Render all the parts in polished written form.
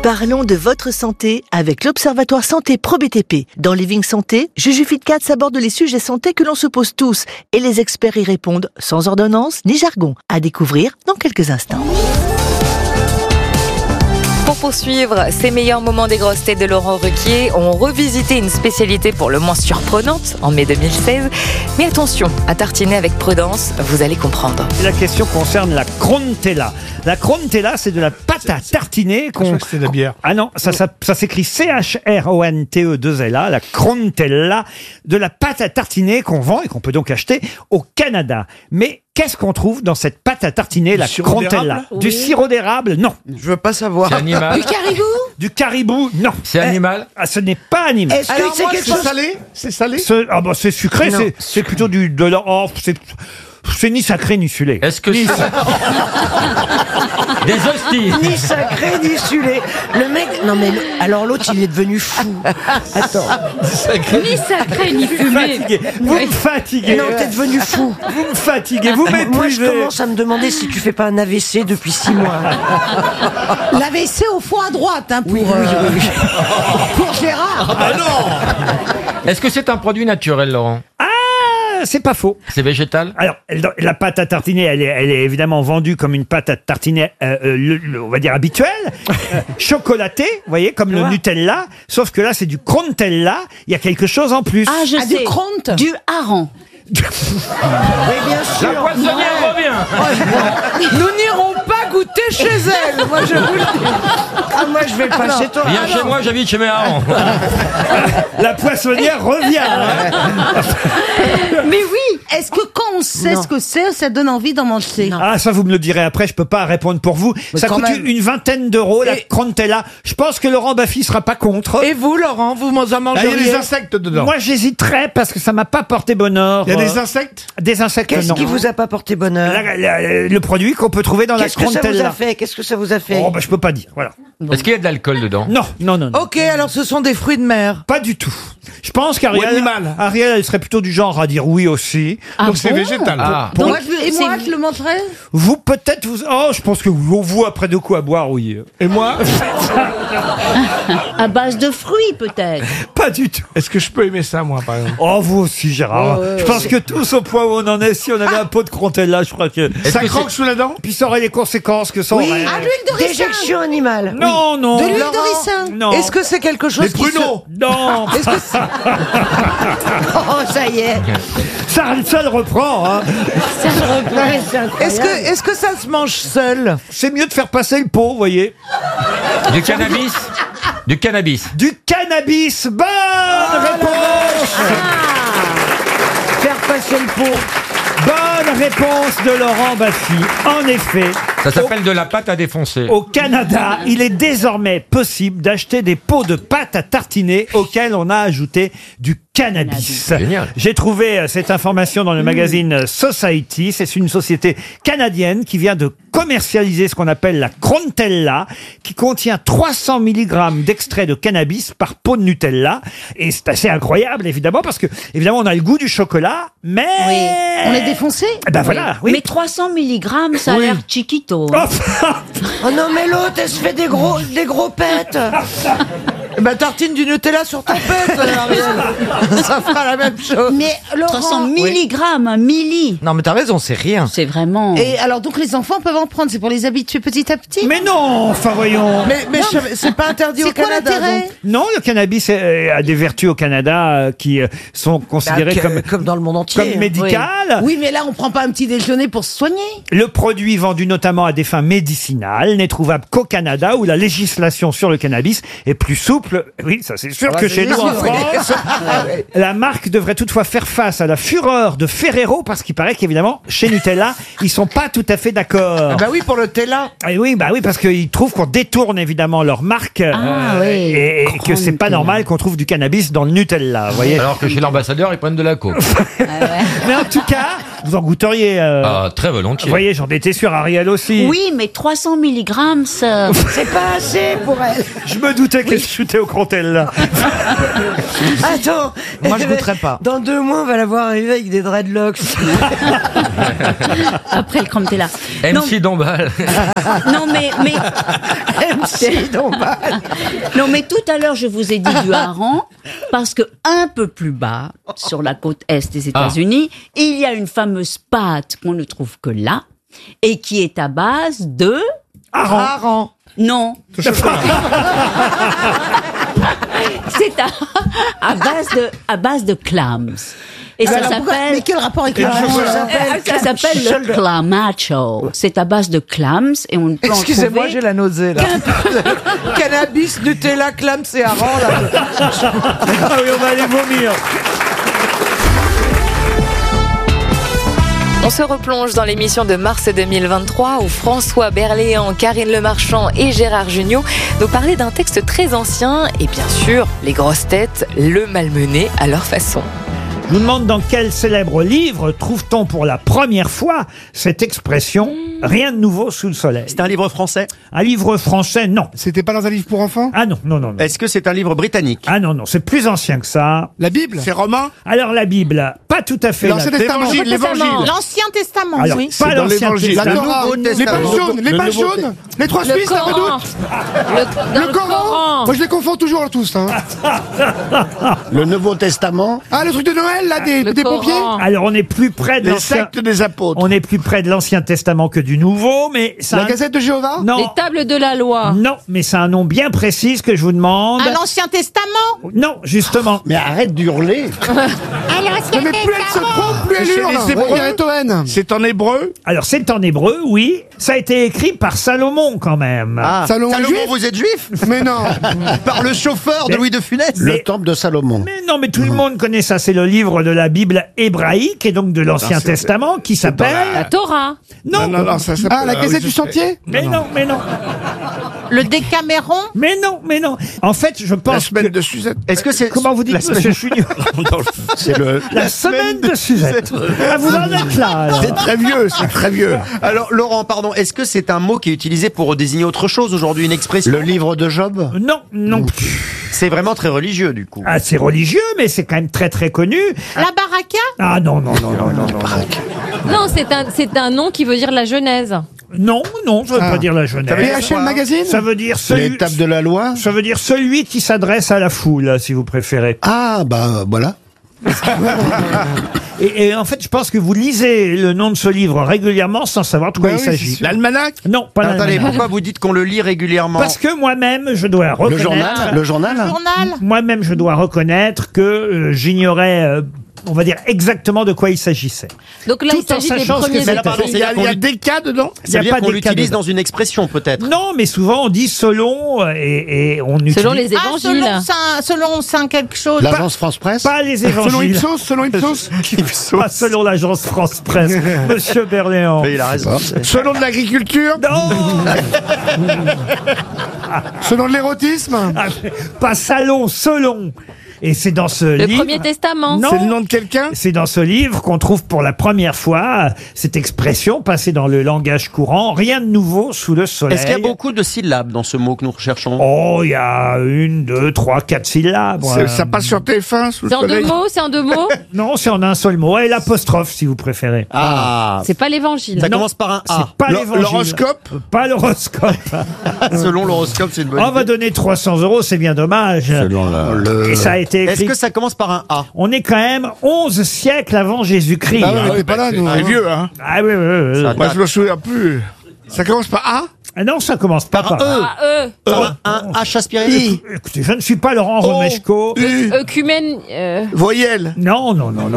Parlons de votre santé avec l'Observatoire Santé ProBTP. Dans Living Santé, Juju Fitcat aborde les sujets santé que l'on se pose tous et les experts y répondent sans ordonnance ni jargon. À découvrir dans quelques instants. Pour poursuivre ces meilleurs moments des grosses têtes de Laurent Ruquier, on revisitait une spécialité pour le moins surprenante en mai 2016. Mais attention, à tartiner avec prudence, vous allez comprendre. La question concerne la crontella. La crontella, c'est de la pâte à tartiner qu'on... C'est de la bière. Ah non, ça s'écrit CHRONTE2LA, la crontella, de la pâte à tartiner qu'on vend et qu'on peut donc acheter au Canada. Mais qu'est-ce qu'on trouve dans cette pâte à tartiner, la crontella? Du sirop d'érable? Non. Je veux pas savoir. C'est animal. Du caribou? Du caribou? Non. C'est animal. Ah, ce n'est pas animal. Est-ce que c'est quelque chose? salé? C'est salé? C'est sucré, c'est plutôt c'est ni sacré ni sulé. Est-ce que c'est... Des hosties. Ni sacré ni sulé. Le mec, non mais alors l'autre il est devenu fou. Attends. Ni sacré ni fumé. Vous me fatiguez. Non, t'es devenu fou. Vous me fatiguez. Vous m'épuisez. Moi je commence à me demander si tu fais pas un AVC depuis 6 mois. L'AVC au fond à droite, hein, pour, Oui. pour Gérard. Ah non! Est-ce que c'est un produit naturel, Laurent? C'est pas faux. C'est végétal? Alors, la pâte à tartiner, elle est évidemment vendue comme une pâte à tartiner, on va dire habituelle, chocolatée, vous voyez, comme le Nutella, sauf que là, c'est du crontella, il y a quelque chose en plus. Ah, je sais. Du cronte? Du hareng. Oui, bien sûr. La poissonnière revient. Nous n'irons pas goûter chez elle. Moi je vous le dis. Ah moi je vais pas chez toi. Viens chez moi, j'habite chez mes parents. La poissonnière revient. Mais oui, est-ce que quand on sait ce que c'est, ça donne envie d'en manger? Ah, ça, vous me le direz après, je peux pas répondre pour vous. Ça quand coûte même. une vingtaine d'euros, la crontella. Je pense que Laurent Baffy sera pas contre. Et vous Laurent, vous en Ah, il y a mangeriez? des insectes dedans. Moi, j'hésiterais parce que ça m'a pas porté bonheur. Il y a des insectes? Des insectes, Qu'est-ce non. qui vous a pas porté bonheur? Le produit qu'on peut trouver dans la Qu'est-ce que ça vous a crontella. fait? Qu'est-ce que ça vous a fait? Oh, bah, je peux pas dire. Voilà. Est-ce qu'il y a de l'alcool dedans? Non. Ok, alors ce sont des fruits de mer. Pas du tout. Je pense Ou qu'Ariel, animal. Elle serait plutôt du genre à dire oui aussi. Donc c'est végétal. Ah. Donc, moi, je le mangerais? Vous peut-être je pense que vous après de quoi boire, oui. Et moi? À base de fruits, peut-être. Pas du tout. Est-ce que je peux aimer ça, moi, par exemple? Oh, vous aussi, Gérard. Je pense que tous au point où on en est, si on avait un pot de crontella, je crois que Est-ce Ça que croque sous la dent? puis ça aurait les conséquences que ça aurait. Ah, l'huile de ricin. Déjection animale. Non. De l'huile Laurent, de ricin. Non. Est-ce que c'est quelque chose Les pruneaux! Non. Oh, ça y est. Ça le reprend. Hein. Est-ce que ça se mange seul? C'est mieux de faire passer le pot, vous voyez. Du cannabis? Du cannabis. Du cannabis. Bonne réponse. Faire passer le pot. Bonne réponse de Laurent Baffy. En effet. Ça s'appelle de la pâte à défoncer. Au Canada, il est désormais possible d'acheter des pots de pâte à tartiner auxquels on a ajouté du cannabis. Génial. J'ai trouvé cette information dans le magazine Society. C'est une société canadienne qui vient de commercialiser ce qu'on appelle la crontella, qui contient 300 mg d'extrait de cannabis par pot de Nutella. Et c'est assez incroyable, évidemment, parce que, évidemment, on a le goût du chocolat, mais... Oui. On est défoncé? Eh ben voilà, oui. Mais 300 mg, ça a l'air chiquito. Oh, Oh non, mais l'autre, elle se fait des gros pets. Bah tartine du Nutella sur ton pet, Ariel. Ça fera la même chose. Mais Laurent, 300 mg, un milli. Non, mais t'as raison, c'est rien. C'est vraiment... Et alors, donc les enfants peuvent en prendre, c'est pour les habituer petit à petit? mais non, enfin voyons. Mais c'est pas interdit au C'est quoi Canada. l'intérêt? Donc. Non, le cannabis a des vertus au Canada qui sont considérées Comme dans le monde entier. comme médicales. Oui, mais là, on prend pas un petit déjeuner pour se soigner. Le produit vendu notamment à des fins médicinales n'est trouvable qu'au Canada où la législation sur le cannabis est plus souple. Oui, ça c'est sûr que chez nous en France. La marque devrait toutefois faire face à la fureur de Ferrero parce qu'il paraît qu'évidemment chez Nutella ils sont pas tout à fait d'accord. Bah oui, pour le Tella. Et oui, bah oui, parce qu'ils trouvent qu'on détourne évidemment leur marque oui. et que c'est pas Nutella. normal qu'on trouve du cannabis dans le Nutella, vous voyez. Alors que chez l'ambassadeur, ils prennent de la coke. Mais en tout cas, Vous en goûteriez. Très Vous volontiers. voyez, j'en étais sûr, Ariel aussi. Oui, mais 300 mg, ça... C'est pas assez pour elle. Je me doutais qu'elle chutait au Crontel, là. Attends. Moi, je goûterais pas. Dans 2 mois, on va la voir arriver avec des dreadlocks. Après le Crumptella. MC Dombal. Non, mais... MC Dombal. Non, mais tout à l'heure, je vous ai dit du hareng, parce que un peu plus bas, sur la côte est des États-Unis, il y a une fameuse pâte qu'on ne trouve que là, et qui est à base de... Hareng. Non. C'est à base de clams. Et ça s'appelle... Mais quel rapport avec le Ça s'appelle le clamacho. C'est à base de clams et on ne peut en Excusez-moi, trouver j'ai la nausée, là. Cannabis, Nutella, clams et hareng, là. Ah oui, on va aller vomir. On se replonge dans l'émission de mars 2023 où François Berléand, Karine Le Marchand et Gérard Jugnot nous parlaient d'un texte très ancien et bien sûr, les grosses têtes le malmenaient à leur façon. Je vous demande dans quel célèbre livre trouve-t-on pour la première fois cette expression « rien de nouveau sous le soleil ». C'est un livre français? Un livre français, non. C'était pas dans un livre pour enfants? Ah non, non, non. non. Est-ce que c'est un livre britannique? Ah non, non, c'est plus ancien que ça. La Bible? C'est romain? Alors la Bible, pas tout à fait. L'Ancien Testament. L'évangile. L'Ancien Testament, Alors, oui. pas dans l'Ancien l'Évangile. Testament. La Nouveau Les Testament. pages jaunes, les pages jaunes, les 3 Suisses, la redoute. Le Coran. Moi, je les confonds toujours tous. Hein. Le Nouveau Testament. Ah, le truc de Noël, là, des pompiers. Alors on est plus près de Les l'Ancien. sectes des apôtres. On est plus près de l'Ancien Testament que du Nouveau, mais ça. La Gazette de Jéhovah. Non. tables de la loi. Non, mais c'est un nom bien précis que je vous demande. À l'Ancien Testament. Non, justement. Mais arrête d'hurler. À l'Ancien Mais plus elle se trompe, plus elle C'est hurle. les Hébreux. Ouais, Toen. C'est en hébreu. Alors c'est en hébreu, oui. Ça a été écrit par Salomon quand même. Ah, Salomon Salomon, juif vous êtes juif? Mais non. Par le chauffeur de Mais- Louis de Funès. Le temple de Salomon. Mais non, mais tout le monde connaît ça. C'est le livre de la Bible hébraïque et donc de l'Ancien Testament qui s'appelle. La Torah. Non. Non, ça s'appelle. Ah, la Gazette du Sentier. Mais non, mais non. Le Décaméron. Mais non, mais non. En fait, je La pense semaine que. de Suzette. Est-ce que c'est Comment vous dites, la monsieur Chuniot? C'est le. La semaine de Suzette. Ah, vous en êtes là, alors. C'est très vieux, c'est très vieux. Alors, Laurent, pardon, est-ce que c'est un mot qui est utilisé pour désigner autre chose aujourd'hui, une expression? Le livre de Job. Non, non plus. C'est vraiment très religieux, du coup. Ah, c'est religieux, mais c'est quand même très très connu. La Baraka. Ah non, non, non, non, non, non. Non, c'est un nom qui veut dire la Genèse. Non, non, ça veut pas dire la Genèse. PHM Magazine. Ça veut dire L'étape de la loi. Ça veut dire celui qui s'adresse à la foule, si vous préférez. Ah, bah voilà. Et en fait, je pense que vous lisez le nom de ce livre régulièrement sans savoir de quoi Bah il oui, s'agit. c'est sûr. L'almanach. Non, pas Attendez, l'almanach. pourquoi vous dites qu'on le lit régulièrement? Parce que moi-même, je dois Le reconnaître. journal. Le journal. Journal. Moi-même, je dois reconnaître que j'ignorais, on va dire, exactement de quoi il s'agissait. Donc là, Tout il s'agit en des sachant ce que premiers c'était. états. pardon, Il y a des cas dedans. Il y Ça a veut dire pas qu'on des l'utilise cas dans une expression, peut-être. Non, mais souvent on dit selon et on utilise Selon les Ah, évangiles. selon Saint quelque chose. L'agence France Presse. pas les Selon évangiles, Ipsos, selon Ipsos. pas selon l'agence France Presse. Monsieur Berléand. Mais il a raison. Selon de l'agriculture. Non, Selon de l'érotisme. Ah, pas salon, selon. Et c'est dans ce Le livre. Premier Testament. Non. C'est le nom de quelqu'un. C'est dans ce livre qu'on trouve pour la première fois cette expression passée dans le langage courant. Rien de nouveau sous le soleil. Est-ce qu'il y a beaucoup de syllabes dans ce mot que nous recherchons? Oh, il y a 1, 2, 3, 4 syllabes. Ça passe sur TF1 sous le C'est en deux soleil. mots, c'est en deux mots. Non, c'est en un seul mot. Et l'apostrophe, si vous préférez. Ah, C'est pas l'évangile. ça Non, commence par un C'est A. pas l'évangile. L'horoscope. Pas l'horoscope. Selon l'horoscope, c'est une bonne On va idée. donner 300 €, c'est bien dommage. Et ça a été Est-ce écrit. que ça commence par un A? On est quand même 11 siècles avant Jésus-Christ. Ah ouais, on était pas là, nous. Ah C'est vieux, hein. Ah oui, oui, oui, oui. Ça Moi, je me souviens plus. Ça commence par A. Ah non, ça commence pas par E. Ah, Par un H aspiré? Écoutez, je ne suis pas Laurent Romeshko. œcumène. Voyelle. Non, non, non, non.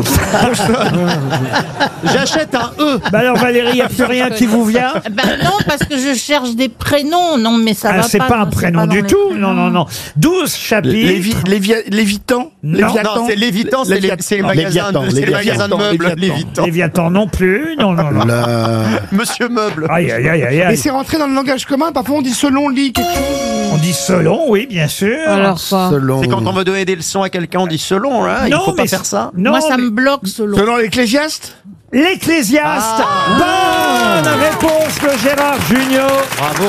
J'achète un E. Bah alors Valérie, il n'y a plus rien qui vous vient? Ben non, parce que je cherche des prénoms. Non, mais ça Ah, va c'est pas un non, c'est prénom pas dans du les tout. prénoms. Non, non, non. 12 chapitres. Lévitan. Non. Non, c'est Lévitan, c'est les magasins de meubles. Lévitan. Léviathan non plus. Non, non, non. Monsieur Meuble. Aïe, aïe, aïe, aïe, Et aïe. c'est rentré dans le langage commun. Parfois, on dit selon lit quelque chose. On dit selon, oui, bien sûr. Alors quoi? Selon. C'est quand on veut donner des leçons à quelqu'un, on dit selon, hein. Il Non, faut pas mais faire ça. Non, Moi, ça mais- me bloque selon. Selon l'Ecclésiaste. l'Ecclésiaste. Bonne réponse de Gérard Junior. Bravo.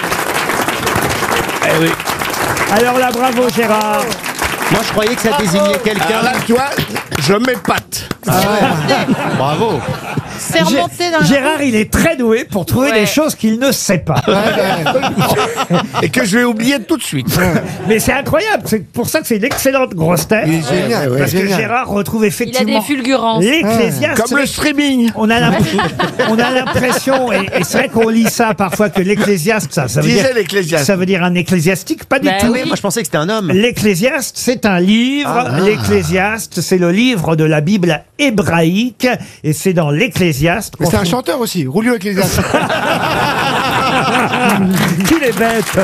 Eh oui. Alors là, bravo Gérard. Moi, je croyais que ça désignait quelqu'un. Là, tu vois, je m'épate. Bravo. C'est remonté dans Gérard, il est très doué pour trouver des choses qu'il ne sait pas. Et que je vais oublier tout de suite. Mais c'est incroyable, c'est pour ça que c'est une excellente grosse tête. Il est génial, Parce que génial. Gérard retrouve Il a effectivement des fulgurances. l'Ecclésiaste. Comme le streaming. On a l'impression, et c'est vrai qu'on lit ça parfois, que l'Ecclésiaste, ça veut Disait dire, l'Ecclésiaste. ça veut dire un ecclésiastique, pas du Bah tout. oui. Moi, je pensais que c'était un homme. L'Ecclésiaste, c'est un livre. L'Ecclésiaste, c'est le livre de la Bible hébraïque. Et c'est dans l'Ecclésiaste Mais qu'on c'est un trouve- chanteur aussi, Roulio Ecclésiaste. Qu'il est bête.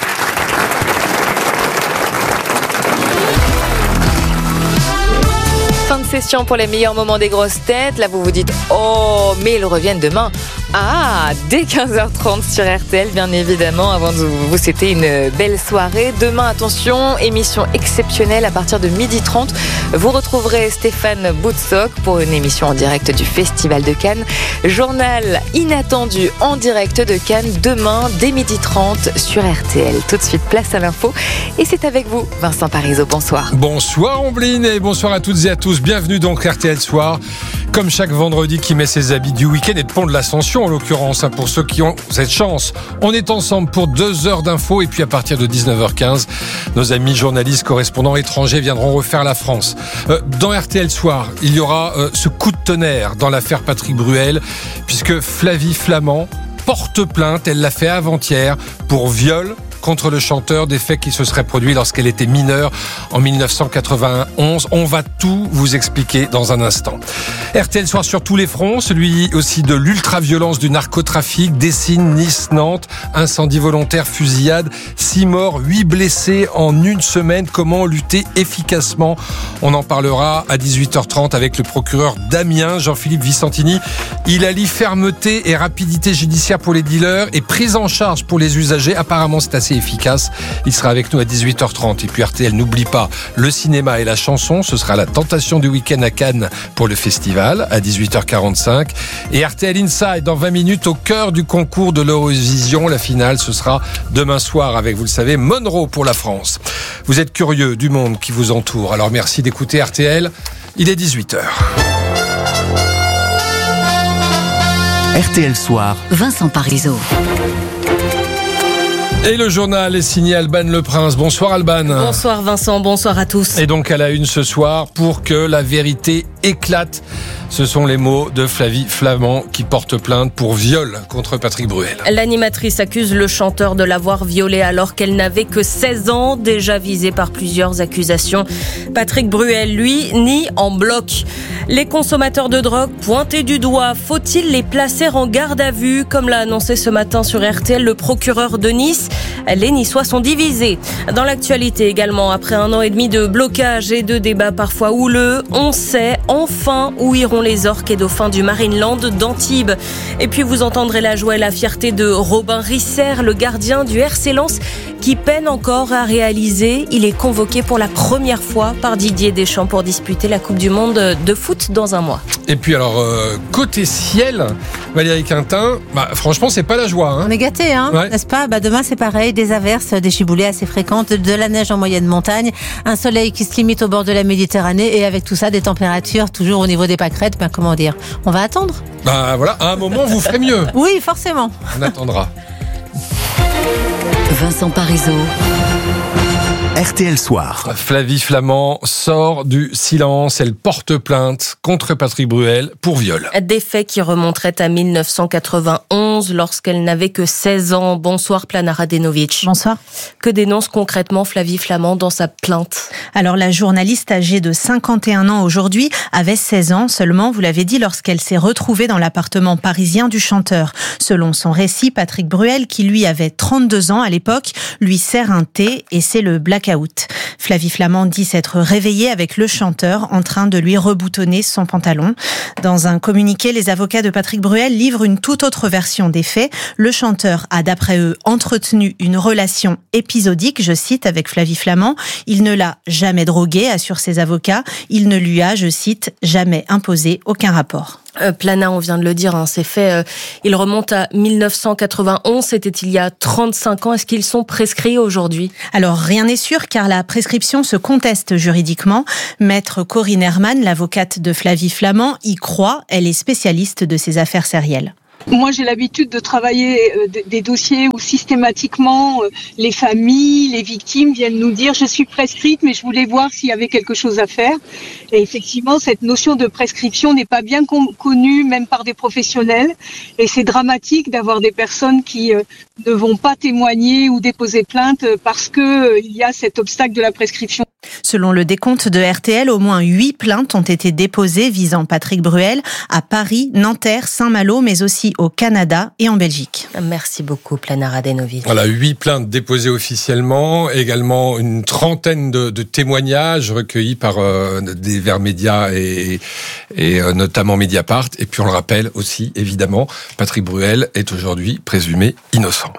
Fin de session pour les meilleurs moments des grosses têtes. Là, vous vous dites, oh, mais ils reviennent demain. Ah, dès 15h30 sur RTL, bien évidemment, avant de vous souhaiter une belle soirée. Demain, attention, émission exceptionnelle à partir de 12h30. Vous retrouverez Stéphane Boutsock pour une émission en direct du Festival de Cannes. Journal inattendu en direct de Cannes demain dès 12h30 sur RTL. Tout de suite, place à l'info. Et c'est avec vous, Vincent Parisot. Bonsoir. Bonsoir Ombline et bonsoir à toutes et à tous. Bienvenue donc RTL Soir. Comme chaque vendredi qui met ses habits du week-end et de pont de l'Ascension en l'occurrence, pour ceux qui ont cette chance. On est ensemble pour 2 heures d'infos et puis à partir de 19h15, nos amis journalistes, correspondants étrangers viendront refaire la France. Dans RTL Soir, il y aura ce coup de tonnerre dans l'affaire Patrick Bruel, puisque Flavie Flament porte plainte, elle l'a fait avant-hier, pour viol contre le chanteur, des faits qui se seraient produits lorsqu'elle était mineure en 1991. On va tout vous expliquer dans un instant. RTL Soir sur tous les fronts, celui aussi de l'ultra-violence du narcotrafic, Dessines, Nice, Nantes, incendie volontaire, fusillade, 6 morts, 8 blessés en une semaine. Comment lutter efficacement? On en parlera à 18h30 avec le procureur d'Amiens, Jean-Philippe Vicentini. Il allie fermeté et rapidité judiciaire pour les dealers et prise en charge pour les usagers. Apparemment, c'est assez efficace. Il sera avec nous à 18h30. Et puis RTL, n'oublie pas le cinéma et la chanson. Ce sera la tentation du week-end à Cannes pour le festival à 18h45. Et RTL Inside dans 20 minutes au cœur du concours de l'Eurovision. La finale, ce sera demain soir avec, vous le savez, Monroe pour la France. Vous êtes curieux du monde qui vous entoure. Alors merci d'écouter RTL. Il est 18h. RTL Soir. Vincent Parisot. Et le journal est signé Alban Leprince. Bonsoir Alban. Bonsoir Vincent, bonsoir à tous. Et donc à la une ce soir, pour que la vérité éclate, ce sont les mots de Flavie Flament qui porte plainte pour viol contre Patrick Bruel. L'animatrice accuse le chanteur de l'avoir violée alors qu'elle n'avait que 16 ans, déjà visée par plusieurs accusations. Patrick Bruel, lui, nie en bloc. Les consommateurs de drogue pointés du doigt, faut-il les placer en garde à vue? Comme l'a annoncé ce matin sur RTL le procureur de Nice. Les Niçois sont divisés. Dans l'actualité également, après 1 an et demi de blocage et de débats parfois houleux, on sait enfin où iront les orques et dauphins du Marineland d'Antibes. Et puis vous entendrez la joie et la fierté de Robin Risser, le gardien du RC Lens, qui peine encore à réaliser. Il est convoqué pour la première fois par Didier Deschamps pour disputer la Coupe du Monde de foot dans un mois. Et puis alors, côté ciel, Valérie Quintin, franchement, c'est pas la joie. Hein. On est gâtés, n'est-ce pas? Demain, c'est pareil, des averses, des chiboulées assez fréquentes, de la neige en moyenne montagne, un soleil qui se limite au bord de la Méditerranée et avec tout ça, des températures toujours au niveau des pâquerettes. Comment dire? On va attendre. Voilà, à un moment, vous ferez mieux. Oui, forcément. On attendra. Vincent Parisot. RTL Soir. Flavie Flament sort du silence. Elle porte plainte contre Patrick Bruel pour viol. Des faits qui remonteraient à 1991 lorsqu'elle n'avait que 16 ans. Bonsoir Plana Radenovic. Bonsoir. Que dénonce concrètement Flavie Flament dans sa plainte? Alors la journaliste âgée de 51 ans aujourd'hui avait 16 ans seulement, vous l'avez dit, lorsqu'elle s'est retrouvée dans l'appartement parisien du chanteur. Selon son récit, Patrick Bruel, qui lui avait 32 ans à l'époque, lui sert un thé et c'est le blackout. Flavie Flament dit s'être réveillée avec le chanteur en train de lui reboutonner son pantalon. Dans un communiqué, les avocats de Patrick Bruel livrent une toute autre version des faits. Le chanteur a, d'après eux, entretenu une relation épisodique, je cite, avec Flavie Flament. Il ne l'a jamais droguée, assurent ses avocats. Il ne lui a, je cite, jamais imposé aucun rapport. Plana, on vient de le dire, ces faits, ils remontent à 1991, c'était il y a 35 ans. Est-ce qu'ils sont prescrits aujourd'hui ? Alors, rien n'est sûr car la prescription se conteste juridiquement. Maître Corinne Herman, l'avocate de Flavie Flament, y croit. Elle est spécialiste de ces affaires sérielles. Moi, j'ai l'habitude de travailler des dossiers où systématiquement les familles, les victimes viennent nous dire « je suis prescrite, mais je voulais voir s'il y avait quelque chose à faire ». Et effectivement, cette notion de prescription n'est pas bien connue, même par des professionnels. Et c'est dramatique d'avoir des personnes qui ne vont pas témoigner ou déposer plainte parce que il y a cet obstacle de la prescription. Selon le décompte de RTL, au moins 8 plaintes ont été déposées visant Patrick Bruel à Paris, Nanterre, Saint-Malo, mais aussi au Canada et en Belgique. Merci beaucoup, Plana Radenovic. Voilà, 8 plaintes déposées officiellement, également une trentaine de témoignages recueillis par divers médias et notamment Mediapart. Et puis on le rappelle aussi, évidemment, Patrick Bruel est aujourd'hui présumé innocent.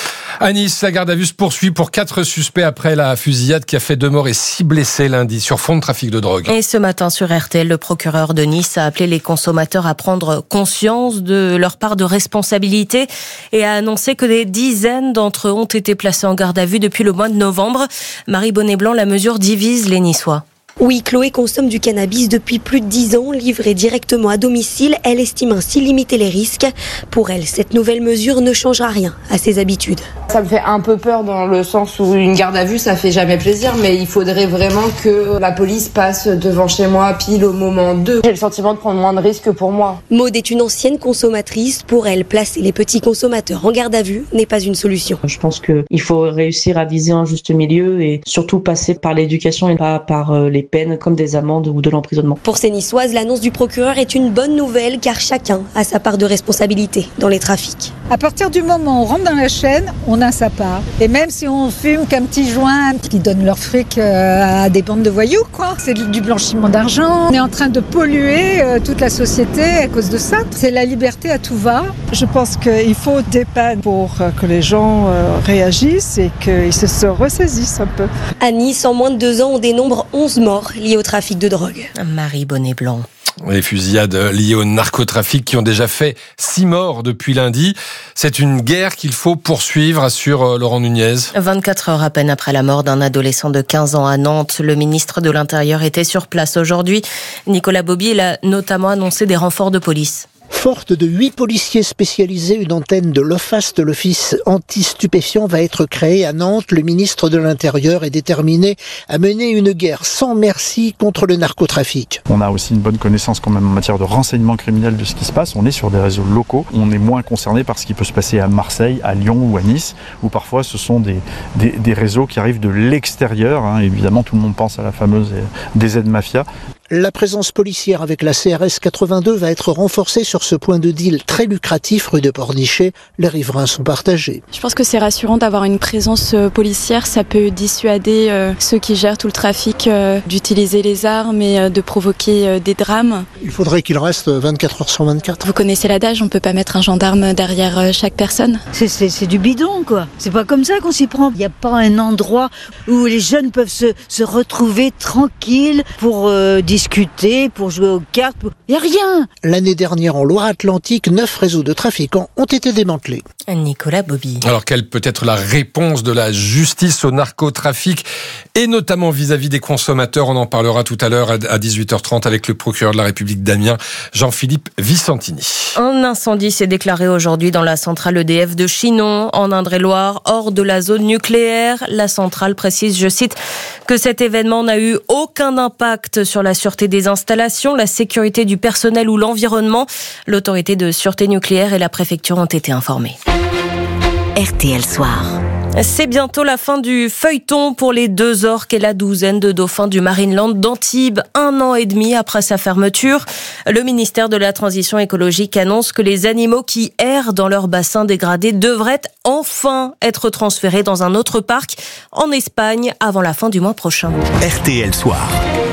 À Nice, la garde à vue se poursuit pour 4 suspects après la fusillade qui a fait 2 morts et 6 blessés lundi sur fond de trafic de drogue. Et ce matin sur RTL, le procureur de Nice a appelé les consommateurs à prendre conscience de leur part de responsabilité et a annoncé que des dizaines d'entre eux ont été placés en garde à vue depuis le mois de novembre. Marie Bonnet-Blanc, la mesure divise les Niçois. Oui, Chloé consomme du cannabis depuis plus de 10 ans, livré directement à domicile. Elle estime ainsi limiter les risques. Pour elle, cette nouvelle mesure ne changera rien à ses habitudes. Ça me fait un peu peur dans le sens où une garde à vue, ça fait jamais plaisir, mais il faudrait vraiment que la police passe devant chez moi pile au moment 2. J'ai le sentiment de prendre moins de risques pour moi. Maud est une ancienne consommatrice. Pour elle, placer les petits consommateurs en garde à vue n'est pas une solution. Je pense qu'il faut réussir à viser un juste milieu et surtout passer par l'éducation et pas par les peines comme des amendes ou de l'emprisonnement. Pour ces Niçoises, l'annonce du procureur est une bonne nouvelle car chacun a sa part de responsabilité dans les trafics. À partir du moment où on rentre dans la chaîne, on a sa part. Et même si on fume qu'un petit joint qui donne leur fric à des bandes de voyous, quoi. C'est du blanchiment d'argent. On est en train de polluer toute la société à cause de ça. C'est la liberté à tout va. Je pense qu'il faut des peines pour que les gens réagissent et qu'ils se ressaisissent un peu. À Nice, en moins de 2 ans, on dénombre 11 morts liés au trafic de drogue. Marie Bonnet-Blanc. Les fusillades liées au narcotrafic qui ont déjà fait 6 morts depuis lundi. C'est une guerre qu'il faut poursuivre, assure Laurent Nunez. 24 heures à peine après la mort d'un adolescent de 15 ans à Nantes, le ministre de l'Intérieur était sur place aujourd'hui. Nicolas Bobby, il a notamment annoncé des renforts de police. Forte de 8 policiers spécialisés, une antenne de l'OFAST, l'Office anti-stupéfiants, va être créée à Nantes. Le ministre de l'Intérieur est déterminé à mener une guerre sans merci contre le narcotrafic. On a aussi une bonne connaissance quand même en matière de renseignement criminel de ce qui se passe. On est sur des réseaux locaux. On est moins concerné par ce qui peut se passer à Marseille, à Lyon ou à Nice, où parfois ce sont des réseaux qui arrivent de l'extérieur. Évidemment, tout le monde pense à la fameuse DZ Mafia. La présence policière avec la CRS 82 va être renforcée sur ce point de deal très lucratif rue de Pornichet. Les riverains sont partagés. Je pense que c'est rassurant d'avoir une présence policière. Ça peut dissuader ceux qui gèrent tout le trafic d'utiliser les armes et de provoquer des drames. Il faudrait qu'il reste 24 heures sur 24. Vous connaissez l'adage, on ne peut pas mettre un gendarme derrière chaque personne. C'est du bidon, quoi. C'est pas comme ça qu'on s'y prend. Il n'y a pas un endroit où les jeunes peuvent se retrouver tranquilles pour discuter, pour jouer aux cartes. Il n'y a rien. L'année dernière, en Loire-Atlantique, 9 réseaux de trafiquants ont été démantelés. Nicolas Bobby. Alors, quelle peut être la réponse de la justice au narcotrafic et notamment vis-à-vis des consommateurs? On en parlera tout à l'heure à 18h30 avec le procureur de la République d'Amiens, Jean-Philippe Vicentini. Un incendie s'est déclaré aujourd'hui dans la centrale EDF de Chinon, en Indre-et-Loire, hors de la zone nucléaire. La centrale précise, je cite, que cet événement n'a eu aucun impact sur la sûreté des installations, la sécurité du personnel ou l'environnement. L'autorité de sûreté nucléaire et la préfecture ont été informées. RTL Soir. C'est bientôt la fin du feuilleton pour les 2 orques et la douzaine de dauphins du Marineland d'Antibes, 1 an et demi après sa fermeture. Le ministère de la Transition écologique annonce que les animaux qui errent dans leur bassin dégradé devraient enfin être transférés dans un autre parc en Espagne avant la fin du mois prochain. RTL Soir.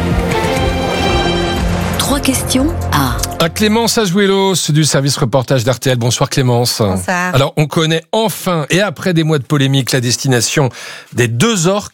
3 questions à Clémence Azuelos du service reportage d'RTL. Bonsoir Clémence. Bonsoir. Alors on connaît enfin et après des mois de polémique la destination des 2 orques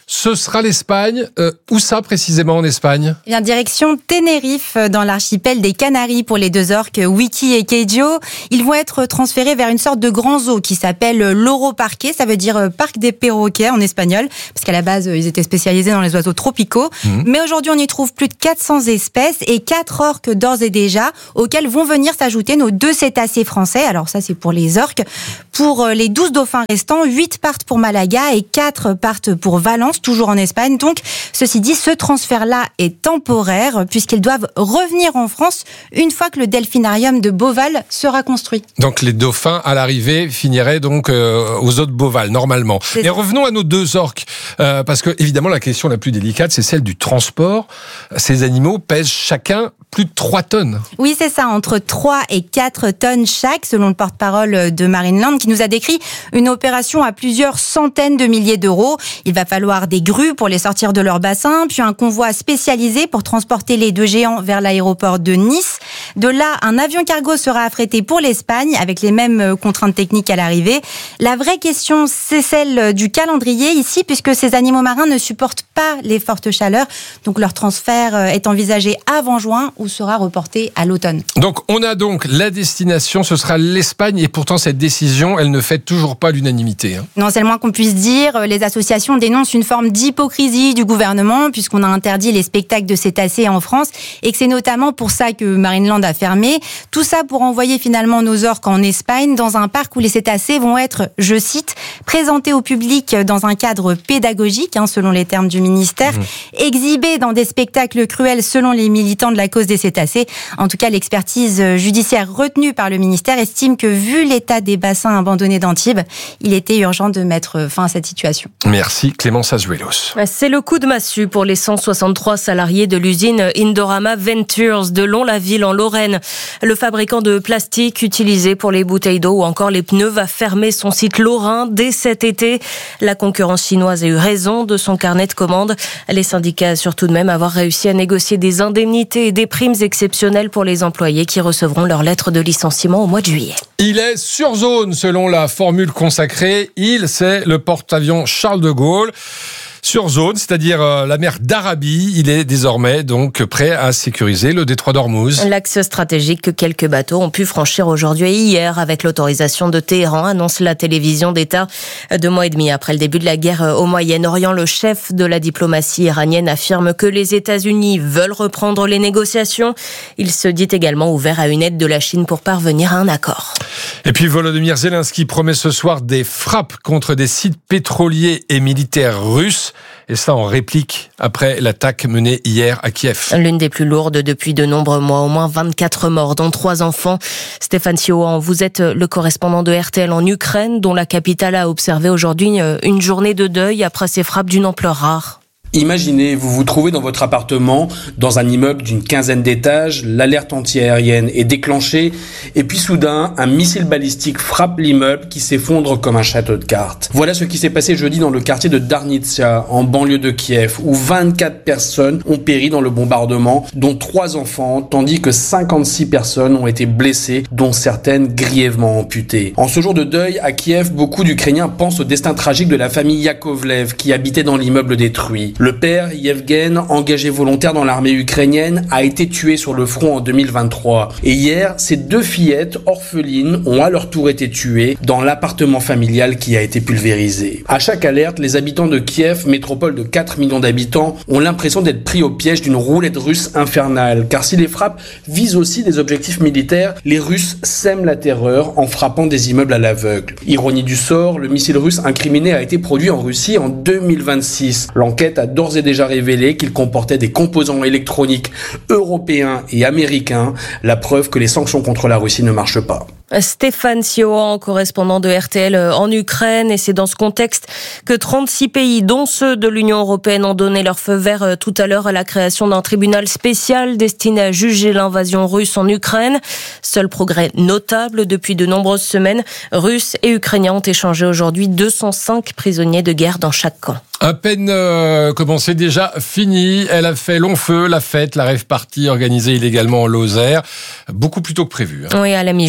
ce sera l'Espagne. Où ça précisément en Espagne ? Eh bien, direction Tenerife, dans l'archipel des Canaries, pour les deux orques Wiki et Keijo. Ils vont être transférés vers une sorte de grand zoo qui s'appelle Loro Parque. Ça veut dire parc des perroquets en espagnol, parce qu'à la base, ils étaient spécialisés dans les oiseaux tropicaux. Mais aujourd'hui, on y trouve plus de 400 espèces et 4 orques d'ores et déjà, auxquels vont venir s'ajouter nos 2 cétacés français. Alors ça, c'est pour les orques. Pour les 12 dauphins restants, 8 partent pour Malaga et 4 partent pour Valence, toujours en Espagne. Donc, ceci dit, ce transfert-là est temporaire, puisqu'ils doivent revenir en France une fois que le delphinarium de Beauval sera construit. Donc les dauphins, à l'arrivée, finiraient donc aux eaux de Beauval, normalement. Et revenons à nos 2 orques, parce que, évidemment, la question la plus délicate, c'est celle du transport. Ces animaux pèsent chacun plus de 3 tonnes. Oui, c'est ça, entre 3 et 4 tonnes chaque, selon le porte-parole de Marineland, qui nous a décrit une opération à plusieurs centaines de milliers d'euros. Il va falloir des grues pour les sortir de leur bassin, puis un convoi spécialisé pour transporter les 2 géants vers l'aéroport de Nice. De là, un avion cargo sera affrété pour l'Espagne, avec les mêmes contraintes techniques à l'arrivée. La vraie question, c'est celle du calendrier ici, puisque ces animaux marins ne supportent pas les fortes chaleurs. Donc leur transfert est envisagé avant juin, ou sera reporté à l'automne. Donc on a donc la destination, ce sera l'Espagne, et pourtant cette décision, elle ne fait toujours pas l'unanimité. Non, c'est le moins qu'on puisse dire. Les associations dénoncent une forme d'hypocrisie du gouvernement, puisqu'on a interdit les spectacles de cétacés en France, et que c'est notamment pour ça que Marineland a fermé. Tout ça pour envoyer finalement nos orques en Espagne, dans un parc où les cétacés vont être, je cite, présentés au public dans un cadre pédagogique, selon les termes du ministère, exhibés dans des spectacles cruels selon les militants de la cause des cétacés. En tout cas, l'expertise judiciaire retenue par le ministère estime que, vu l'état des bassins abandonnés d'Antibes, il était urgent de mettre fin à cette situation. Merci Clémence Azuelos. C'est le coup de massue pour les 163 salariés de l'usine Indorama Ventures de Lons-la-Ville en Lorraine. Le fabricant de plastique utilisé pour les bouteilles d'eau ou encore les pneus va fermer son site lorrain dès cet été. La concurrence chinoise a eu raison de son carnet de commandes. Les syndicats assurent tout de même avoir réussi à négocier des indemnités et des primes exceptionnelles pour les employés qui recevront leur lettre de licenciement au mois de juillet. Il est sur zone selon la formule consacrée. C'est le porte-avions Charles de Gaulle. Sur zone, c'est-à-dire la mer d'Arabie, il est désormais donc prêt à sécuriser le détroit d'Ormuz. L'axe stratégique que quelques bateaux ont pu franchir aujourd'hui et hier avec l'autorisation de Téhéran, annonce la télévision d'État. 2 mois et demi après le début de la guerre au Moyen-Orient, le chef de la diplomatie iranienne affirme que les États-Unis veulent reprendre les négociations. Il se dit également ouvert à une aide de la Chine pour parvenir à un accord. Et puis Volodymyr Zelensky promet ce soir des frappes contre des sites pétroliers et militaires russes. Et ça en réplique après l'attaque menée hier à Kiev. L'une des plus lourdes depuis de nombreux mois, au moins 24 morts, dont 3 enfants. Stéphane Siohan, vous êtes le correspondant de RTL en Ukraine, dont la capitale a observé aujourd'hui une journée de deuil après ces frappes d'une ampleur rare. Imaginez, vous vous trouvez dans votre appartement, dans un immeuble d'une 15aine d'étages, l'alerte antiaérienne est déclenchée, et puis soudain, un missile balistique frappe l'immeuble qui s'effondre comme un château de cartes. Voilà ce qui s'est passé jeudi dans le quartier de Darnitsia, en banlieue de Kiev, où 24 personnes ont péri dans le bombardement, dont 3 enfants, tandis que 56 personnes ont été blessées, dont certaines grièvement amputées. En ce jour de deuil, à Kiev, beaucoup d'Ukrainiens pensent au destin tragique de la famille Yakovlev, qui habitait dans l'immeuble détruit. Le père, Yevgen, engagé volontaire dans l'armée ukrainienne, a été tué sur le front en 2023. Et hier, ses 2 fillettes, orphelines, ont à leur tour été tuées dans l'appartement familial qui a été pulvérisé. À chaque alerte, les habitants de Kiev, métropole de 4 millions d'habitants, ont l'impression d'être pris au piège d'une roulette russe infernale. Car si les frappes visent aussi des objectifs militaires, les Russes sèment la terreur en frappant des immeubles à l'aveugle. Ironie du sort, le missile russe incriminé a été produit en Russie en 2026. L'enquête a d'ores et déjà révélé qu'il comportait des composants électroniques européens et américains, la preuve que les sanctions contre la Russie ne marchent pas. Stéphane Siohan, correspondant de RTL en Ukraine, et c'est dans ce contexte que 36 pays, dont ceux de l'Union européenne, ont donné leur feu vert tout à l'heure à la création d'un tribunal spécial destiné à juger l'invasion russe en Ukraine. Seul progrès notable depuis de nombreuses semaines, Russes et Ukrainiens ont échangé aujourd'hui 205 prisonniers de guerre dans chaque camp. À peine commencé, déjà fini. Elle a fait long feu, la fête, la rave party organisée illégalement en Lozère. Beaucoup plus tôt que prévu. Oui, à la mi-journée, les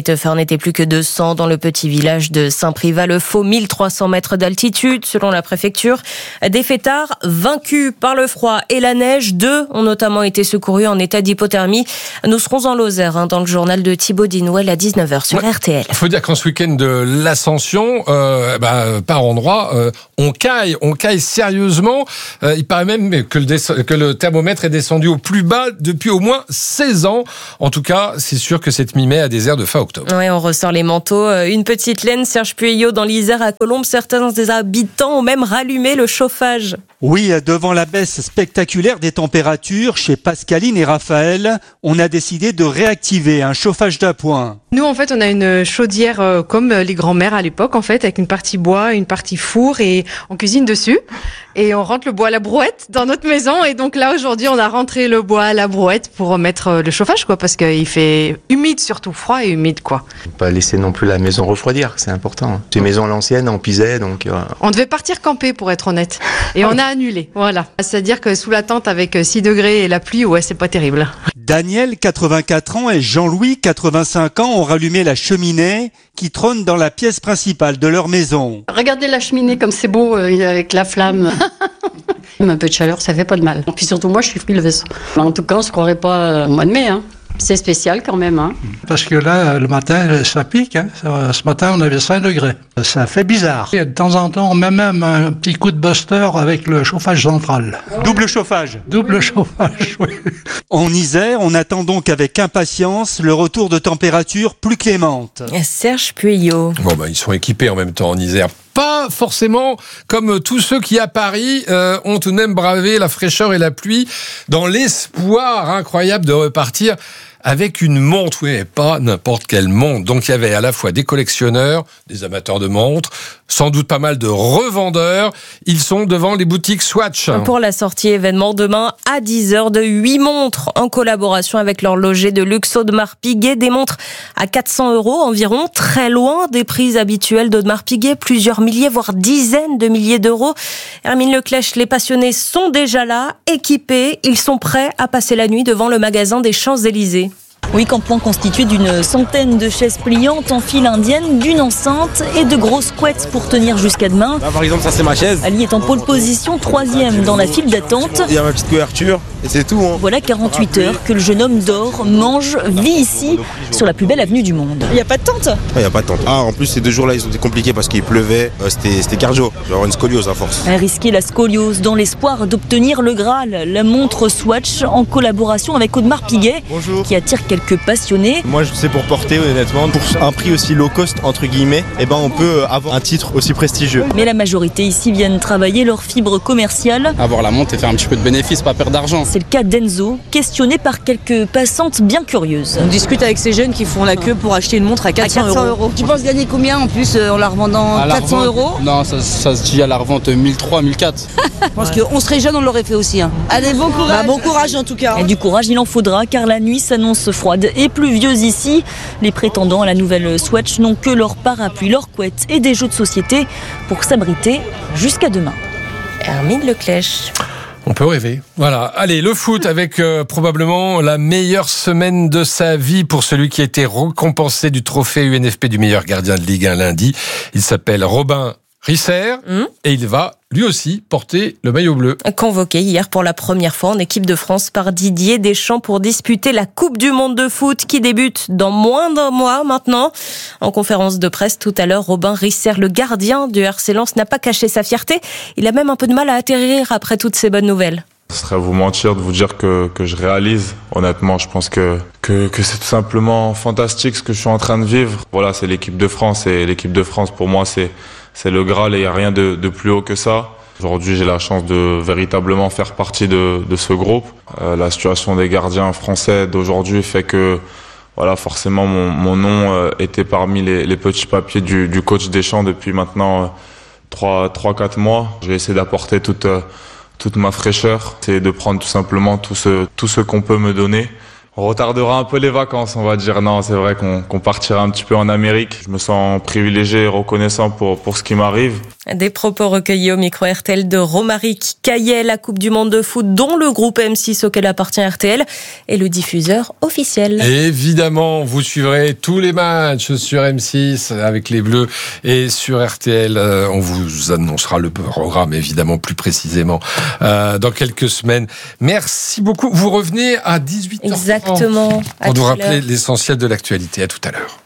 cette fin n'était plus que 200 dans le petit village de Saint-Privat-le-Faux, 1300 mètres d'altitude selon la préfecture. Des fêtards vaincus par le froid et la neige. 2 ont notamment été secourus en état d'hypothermie. Nous serons en Lozère dans le journal de Thibaut Dinouel à 19h sur RTL. Il faut dire qu'en ce week-end de l'Ascension, par endroits, on caille sérieusement. Il paraît même que le thermomètre est descendu au plus bas depuis au moins 16 ans. En tout cas, c'est sûr que cette mi-mai a des airs de fin octobre. Oui, on ressort les manteaux. Une petite laine, Serge Pueyo, dans l'Isère à Colombes. Certains des habitants ont même rallumé le chauffage. Oui, devant la baisse spectaculaire des températures, chez Pascaline et Raphaël, on a décidé de réactiver un chauffage d'appoint. Nous, en fait, on a une chaudière comme les grands-mères à l'époque, en fait, avec une partie bois, une partie four, et on cuisine dessus. Et on rentre le bois à la brouette dans notre maison. Et donc là, aujourd'hui, on a rentré le bois à la brouette pour mettre le chauffage, quoi, parce qu'il fait humide, surtout froid et humide, quoi. Pas laisser non plus la maison refroidir, c'est important. C'est une maison à l'ancienne, on pisait, donc... On devait partir camper, pour être honnête. Et on a annulé, voilà. C'est-à-dire que sous la tente, avec 6 degrés et la pluie, ouais, c'est pas terrible. Daniel, 84 ans, et Jean-Louis, 85 ans, ont rallumé la cheminée qui trône dans la pièce principale de leur maison. Regardez la cheminée comme c'est beau avec la flamme. Un peu de chaleur, ça fait pas de mal. Et puis surtout, moi, je suis frileuse. En tout cas, on se croirait pas au mois de mai, hein. C'est spécial quand même. Hein. Parce que là, le matin, ça pique. Hein. Ce matin, on avait 5 degrés. Ça fait bizarre. Et de temps en temps, on met même un petit coup de buster avec le chauffage central. Double chauffage. Double chauffage, oui. En Isère, on attend donc avec impatience le retour de températures plus clémentes. Serge Pueyo. Bon, ils sont équipés en même temps en Isère. Pas forcément comme tous ceux qui à Paris ont tout de même bravé la fraîcheur et la pluie dans l'espoir incroyable de repartir avec une montre, oui, mais pas n'importe quelle montre. Donc il y avait à la fois des collectionneurs, des amateurs de montres, sans doute pas mal de revendeurs. Ils sont devant les boutiques Swatch. Pour la sortie événement demain à 10h de 8 montres en collaboration avec l'horloger de luxe Audemars Piguet. Des montres à 400 € environ, très loin des prix habituels d'Audemars Piguet, plusieurs milliers, voire dizaines de milliers d'euros. Hermine Leclèche, les passionnés sont déjà là, équipés. Ils sont prêts à passer la nuit devant le magasin des Champs-Élysées. Oui, campement constitué d'une centaine de chaises pliantes en file indienne, d'une enceinte et de grosses couettes pour tenir jusqu'à demain. Là, par exemple, ça c'est ma chaise. Ali est en pole position, 3e dans la file d'attente. Il y a ma petite couverture et c'est tout. Hein. Voilà 48 heures que le jeune homme dort, mange, vit ici, sur la plus belle avenue du monde. Il n'y a pas de tente ? Il n'y a pas de tente. Ah, en plus, ces 2 jours-là, ils ont été compliqués parce qu'il pleuvait. C'était cardio. Je vais avoir une scoliose à force. Risquer la scoliose dans l'espoir d'obtenir le Graal, la montre Swatch en collaboration avec Audemars Piguet. Bonjour. Qui attire quelques passionnés. Moi, c'est pour porter, honnêtement, pour un prix aussi low cost, entre guillemets, on peut avoir un titre aussi prestigieux. Mais la majorité ici viennent travailler leur fibre commerciale. Avoir la montre et faire un petit peu de bénéfice, pas perdre d'argent. C'est le cas d'Enzo, questionné par quelques passantes bien curieuses. On discute avec ces jeunes qui font la queue pour acheter une montre à 400 €. Tu penses gagner combien en plus en la revendant 400 €? Non, ça se dit à la revente 1300, 1400. Je pense qu'on serait jeune, on l'aurait fait aussi. Hein. Allez, bon courage. Bon courage en tout cas. Et du courage, il en faudra car la nuit s'annonce froide et pluvieuse ici. Les prétendants à la nouvelle Swatch n'ont que leur parapluie, leur couette et des jeux de société pour s'abriter jusqu'à demain. Hermine Leclèche. On peut rêver. Voilà. Allez, le foot avec probablement la meilleure semaine de sa vie pour celui qui a été récompensé du trophée UNFP du meilleur gardien de Ligue 1 lundi. Il s'appelle Robin Risser et il va lui aussi porter le maillot bleu. Convoqué hier pour la première fois en équipe de France par Didier Deschamps pour disputer la Coupe du Monde de foot qui débute dans moins d'un mois maintenant. En conférence de presse tout à l'heure, Robin Risser, le gardien du RC Lens, n'a pas caché sa fierté. Il a même un peu de mal à atterrir après toutes ces bonnes nouvelles. Ce serait vous mentir de vous dire que je réalise. Honnêtement, je pense que c'est tout simplement fantastique ce que je suis en train de vivre. Voilà, c'est l'équipe de France et l'équipe de France pour moi c'est le Graal et il n'y a rien de plus haut que ça. Aujourd'hui, j'ai la chance de véritablement faire partie de ce groupe. La situation des gardiens français d'aujourd'hui fait que voilà, forcément mon nom était parmi les petits papiers du coach Deschamps depuis maintenant 3-4 mois. J'ai essayé d'apporter toute ma fraîcheur, c'est de prendre tout simplement tout ce qu'on peut me donner. On retardera un peu les vacances, on va dire. Non, c'est vrai qu'on partira un petit peu en Amérique. Je me sens privilégié et reconnaissant pour ce qui m'arrive. Des propos recueillis au micro RTL de Romaric Caillet. La Coupe du Monde de foot, dont le groupe M6 auquel appartient RTL, est le diffuseur officiel. Évidemment, vous suivrez tous les matchs sur M6 avec les Bleus et sur RTL. On vous annoncera le programme évidemment plus précisément dans quelques semaines. Merci beaucoup. Vous revenez à 18h30. Exactement. Pour nous rappeler l'essentiel de l'actualité. À tout à l'heure.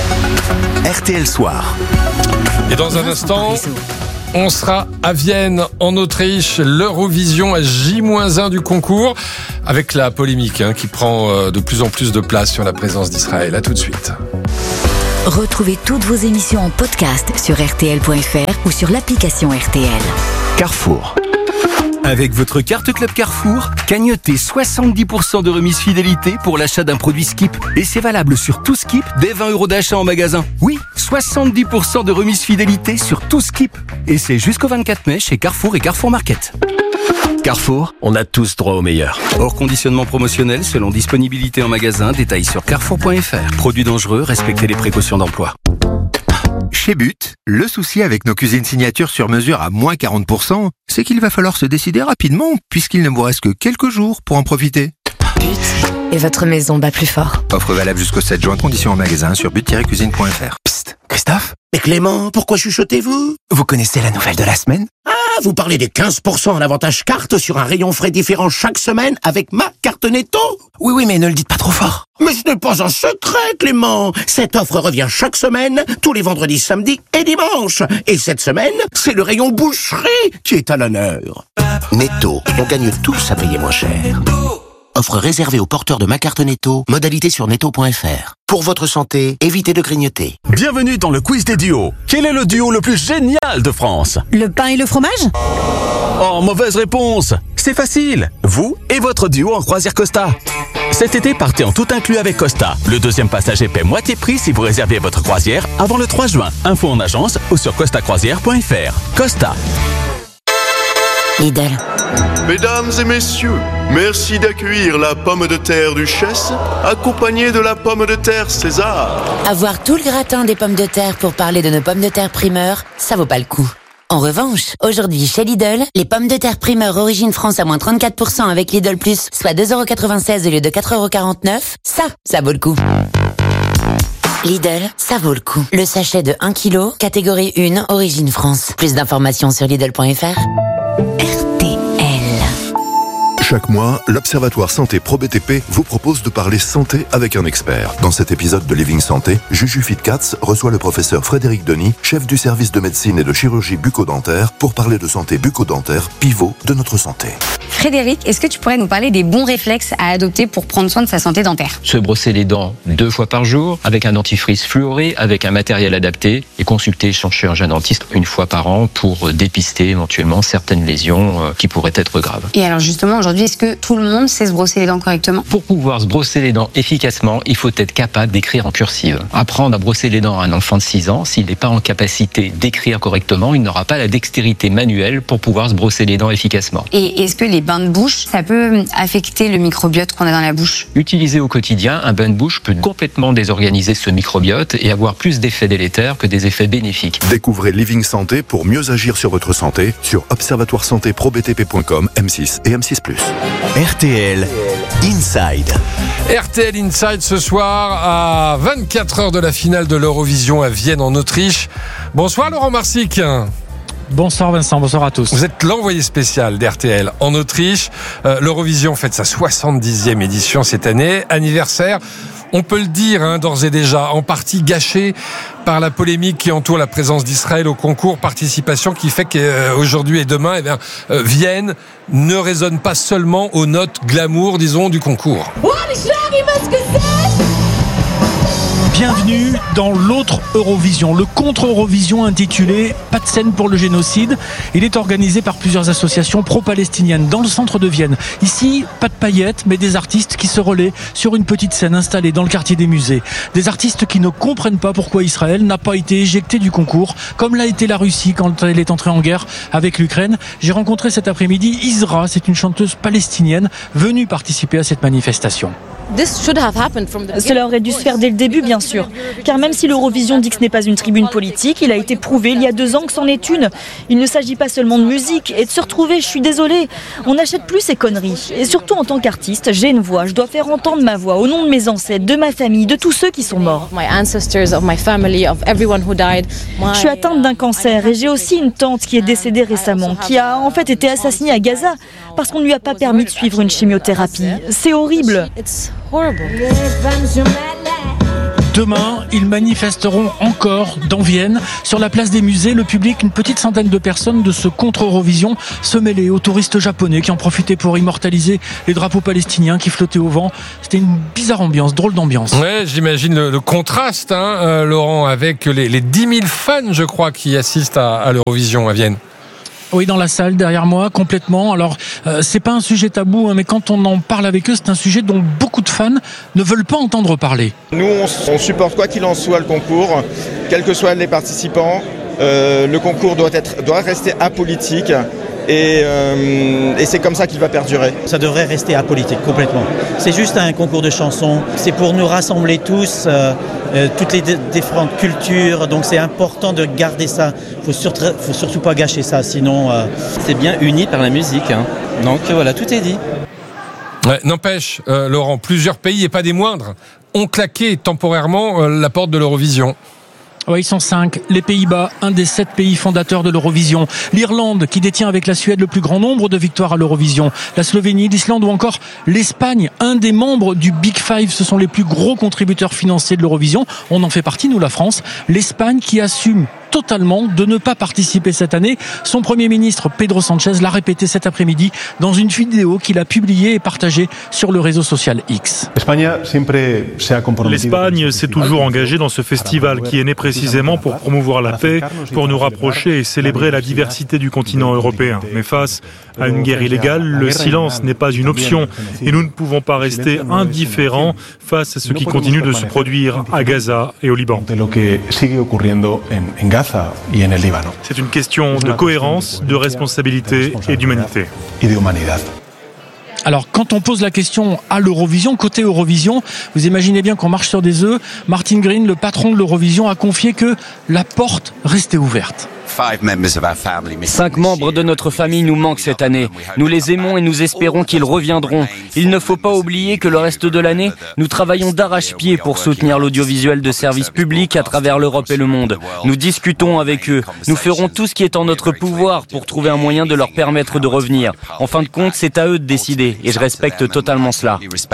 RTL Soir. Et dans un instant, on sera à Vienne, en Autriche, l'Eurovision à J-1 du concours, avec la polémique qui prend de plus en plus de place sur la présence d'Israël. À tout de suite. Retrouvez toutes vos émissions en podcast sur RTL.fr ou sur l'application RTL. Carrefour. Avec votre carte Club Carrefour, cagnotez 70% de remise fidélité pour l'achat d'un produit Skip. Et c'est valable sur tout Skip dès 20 € d'achat en magasin. Oui, 70% de remise fidélité sur tout Skip. Et c'est jusqu'au 24 mai chez Carrefour et Carrefour Market. Carrefour, on a tous droit au meilleur. Hors conditionnement promotionnel selon disponibilité en magasin, détails sur carrefour.fr. Produits dangereux, respectez les précautions d'emploi. Chez But, le souci avec nos cuisines signatures sur mesure à moins 40%, c'est qu'il va falloir se décider rapidement, puisqu'il ne vous reste que quelques jours pour en profiter. But, et votre maison bat plus fort. Offre valable jusqu'au 7 juin, conditions en magasin sur but-cuisine.fr. Psst, Christophe? Mais Clément, pourquoi chuchotez-vous? Vous connaissez la nouvelle de la semaine? Ah, vous parlez des 15% en avantage carte sur un rayon frais différent chaque semaine avec ma carte Netto? Oui, mais ne le dites pas trop fort. Mais ce n'est pas un secret, Clément. Cette offre revient chaque semaine, tous les vendredis, samedis et dimanches. Et cette semaine, c'est le rayon boucherie qui est à l'honneur. Netto, on gagne tous à payer moins cher. Offre réservée aux porteurs de ma carte Netto, modalité sur netto.fr. Pour votre santé, évitez de grignoter. Bienvenue dans le quiz des duos. Quel est le duo le plus génial de France? Le pain et le fromage? Oh, mauvaise réponse. C'est facile. Vous et votre duo en croisière Costa. Cet été, partez en tout inclus avec Costa. Le deuxième passager paie moitié prix si vous réservez votre croisière avant le 3 juin. Info en agence ou sur costacroisière.fr. Costa. Lidl. Mesdames et messieurs, merci d'accueillir la pomme de terre Duchesse, accompagnée de la pomme de terre César. Avoir tout le gratin des pommes de terre pour parler de nos pommes de terre primeur, ça vaut pas le coup. En revanche, aujourd'hui chez Lidl, les pommes de terre primeur origine France à moins 34% avec Lidl Plus, soit 2,96 € au lieu de 4,49 €, ça vaut le coup. Lidl, ça vaut le coup. Le sachet de 1 kg, catégorie 1, origine France. Plus d'informations sur Lidl.fr. Chaque mois, l'Observatoire Santé Pro BTP vous propose de parler santé avec un expert. Dans cet épisode de Living Santé, Juju Fitcats reçoit le professeur Frédéric Denis, chef du service de médecine et de chirurgie bucco-dentaire, pour parler de santé bucco-dentaire, pivot de notre santé. Frédéric, est-ce que tu pourrais nous parler des bons réflexes à adopter pour prendre soin de sa santé dentaire? Se brosser les dents 2 fois par jour, avec un dentifrice fluoré, avec un matériel adapté, et consulter son chirurgien dentiste 1 fois par an pour dépister éventuellement certaines lésions qui pourraient être graves. Et alors justement, aujourd'hui, est-ce que tout le monde sait se brosser les dents correctement? Pour pouvoir se brosser les dents efficacement, il faut être capable d'écrire en cursive. Apprendre à brosser les dents à un enfant de 6 ans, s'il n'est pas en capacité d'écrire correctement, il n'aura pas la dextérité manuelle pour pouvoir se brosser les dents efficacement. Et est-ce que les bains de bouche, ça peut affecter le microbiote qu'on a dans la bouche? Utiliser au quotidien, un bain de bouche peut complètement désorganiser ce microbiote et avoir plus d'effets délétères que des effets bénéfiques. Découvrez Living Santé pour mieux agir sur votre santé sur observatoiresantéprobtp.com, M6 et M6+. RTL Inside. RTL Inside ce soir à 24 heures de la finale de l'Eurovision à Vienne en Autriche. Bonsoir Laurent Marsic. Bonsoir Vincent, bonsoir à tous. Vous êtes l'envoyé spécial d'RTL en Autriche. L'Eurovision fête sa 70e édition cette année. Anniversaire, on peut le dire d'ores et déjà, en partie gâché par la polémique qui entoure la présence d'Israël au concours, participation qui fait qu'aujourd'hui et demain, Vienne ne résonne pas seulement aux notes glamour, disons, du concours. Bienvenue dans l'autre Eurovision, le contre-Eurovision intitulé « Pas de scène pour le génocide ». Il est organisé par plusieurs associations pro-palestiniennes dans le centre de Vienne. Ici, pas de paillettes, mais des artistes qui se relaient sur une petite scène installée dans le quartier des musées. Des artistes qui ne comprennent pas pourquoi Israël n'a pas été éjecté du concours, comme l'a été la Russie quand elle est entrée en guerre avec l'Ukraine. J'ai rencontré cet après-midi Isra, c'est une chanteuse palestinienne venue participer à cette manifestation. Cela aurait dû se faire dès le début, bien sûr. Car même si l'Eurovision dit que ce n'est pas une tribune politique, il a été prouvé il y a 2 ans que c'en est une. Il ne s'agit pas seulement de musique et de se retrouver, je suis désolée. On n'achète plus ces conneries. Et surtout en tant qu'artiste, j'ai une voix. Je dois faire entendre ma voix au nom de mes ancêtres, de ma famille, de tous ceux qui sont morts. Je suis atteinte d'un cancer et j'ai aussi une tante qui est décédée récemment, qui a en fait été assassinée à Gaza parce qu'on ne lui a pas permis de suivre une chimiothérapie. C'est horrible. Demain, ils manifesteront encore dans Vienne. Sur la place des musées, le public, une petite centaine de personnes de ce contre-Eurovision se mêlaient aux touristes japonais qui en profitaient pour immortaliser les drapeaux palestiniens qui flottaient au vent. C'était une bizarre ambiance, drôle d'ambiance. Ouais, j'imagine le contraste, Laurent, avec les 10 000 fans, je crois, qui assistent à l'Eurovision à Vienne. Oui, dans la salle, derrière moi, complètement. Alors, c'est pas un sujet tabou, mais quand on en parle avec eux, c'est un sujet dont beaucoup de fans ne veulent pas entendre parler. Nous, on supporte quoi qu'il en soit le concours, quels que soient les participants. Le concours doit rester apolitique. Et c'est comme ça qu'il va perdurer. Ça devrait rester apolitique, complètement. C'est juste un concours de chansons. C'est pour nous rassembler tous, toutes les différentes cultures. Donc c'est important de garder ça. Faut surtout pas gâcher ça, sinon... C'est bien uni par la musique. Donc voilà, tout est dit. Ouais, n'empêche, Laurent, plusieurs pays, et pas des moindres, ont claqué temporairement la porte de l'Eurovision. Oui, ils sont 5. Les Pays-Bas, un des 7 pays fondateurs de l'Eurovision. L'Irlande, qui détient avec la Suède le plus grand nombre de victoires à l'Eurovision. La Slovénie, l'Islande ou encore l'Espagne, un des membres du Big Five. Ce sont les plus gros contributeurs financiers de l'Eurovision. On en fait partie, nous, la France. L'Espagne qui assume totalement de ne pas participer cette année. Son Premier ministre, Pedro Sánchez, l'a répété cet après-midi dans une vidéo qu'il a publiée et partagée sur le réseau social X. L'Espagne s'est toujours engagée dans ce festival qui est né précisément pour promouvoir la paix, pour nous rapprocher et célébrer la diversité du continent européen. Mais face à une guerre illégale, le silence n'est pas une option et nous ne pouvons pas rester indifférents face à ce qui continue de se produire à Gaza et au Liban. C'est une question de cohérence, de responsabilité et d'humanité. Alors, quand on pose la question à l'Eurovision, côté Eurovision, vous imaginez bien qu'on marche sur des œufs. Martin Green, le patron de l'Eurovision, a confié que la porte restait ouverte. 5 membres de notre famille nous manquent cette année. Nous les aimons et nous espérons qu'ils reviendront. Il ne faut pas oublier que le reste de l'année, nous travaillons d'arrache-pied pour soutenir l'audiovisuel de service public à travers l'Europe et le monde. Nous discutons avec eux. Nous ferons tout ce qui est en notre pouvoir pour trouver un moyen de leur permettre de revenir. En fin de compte, c'est à eux de décider et je respecte totalement cela.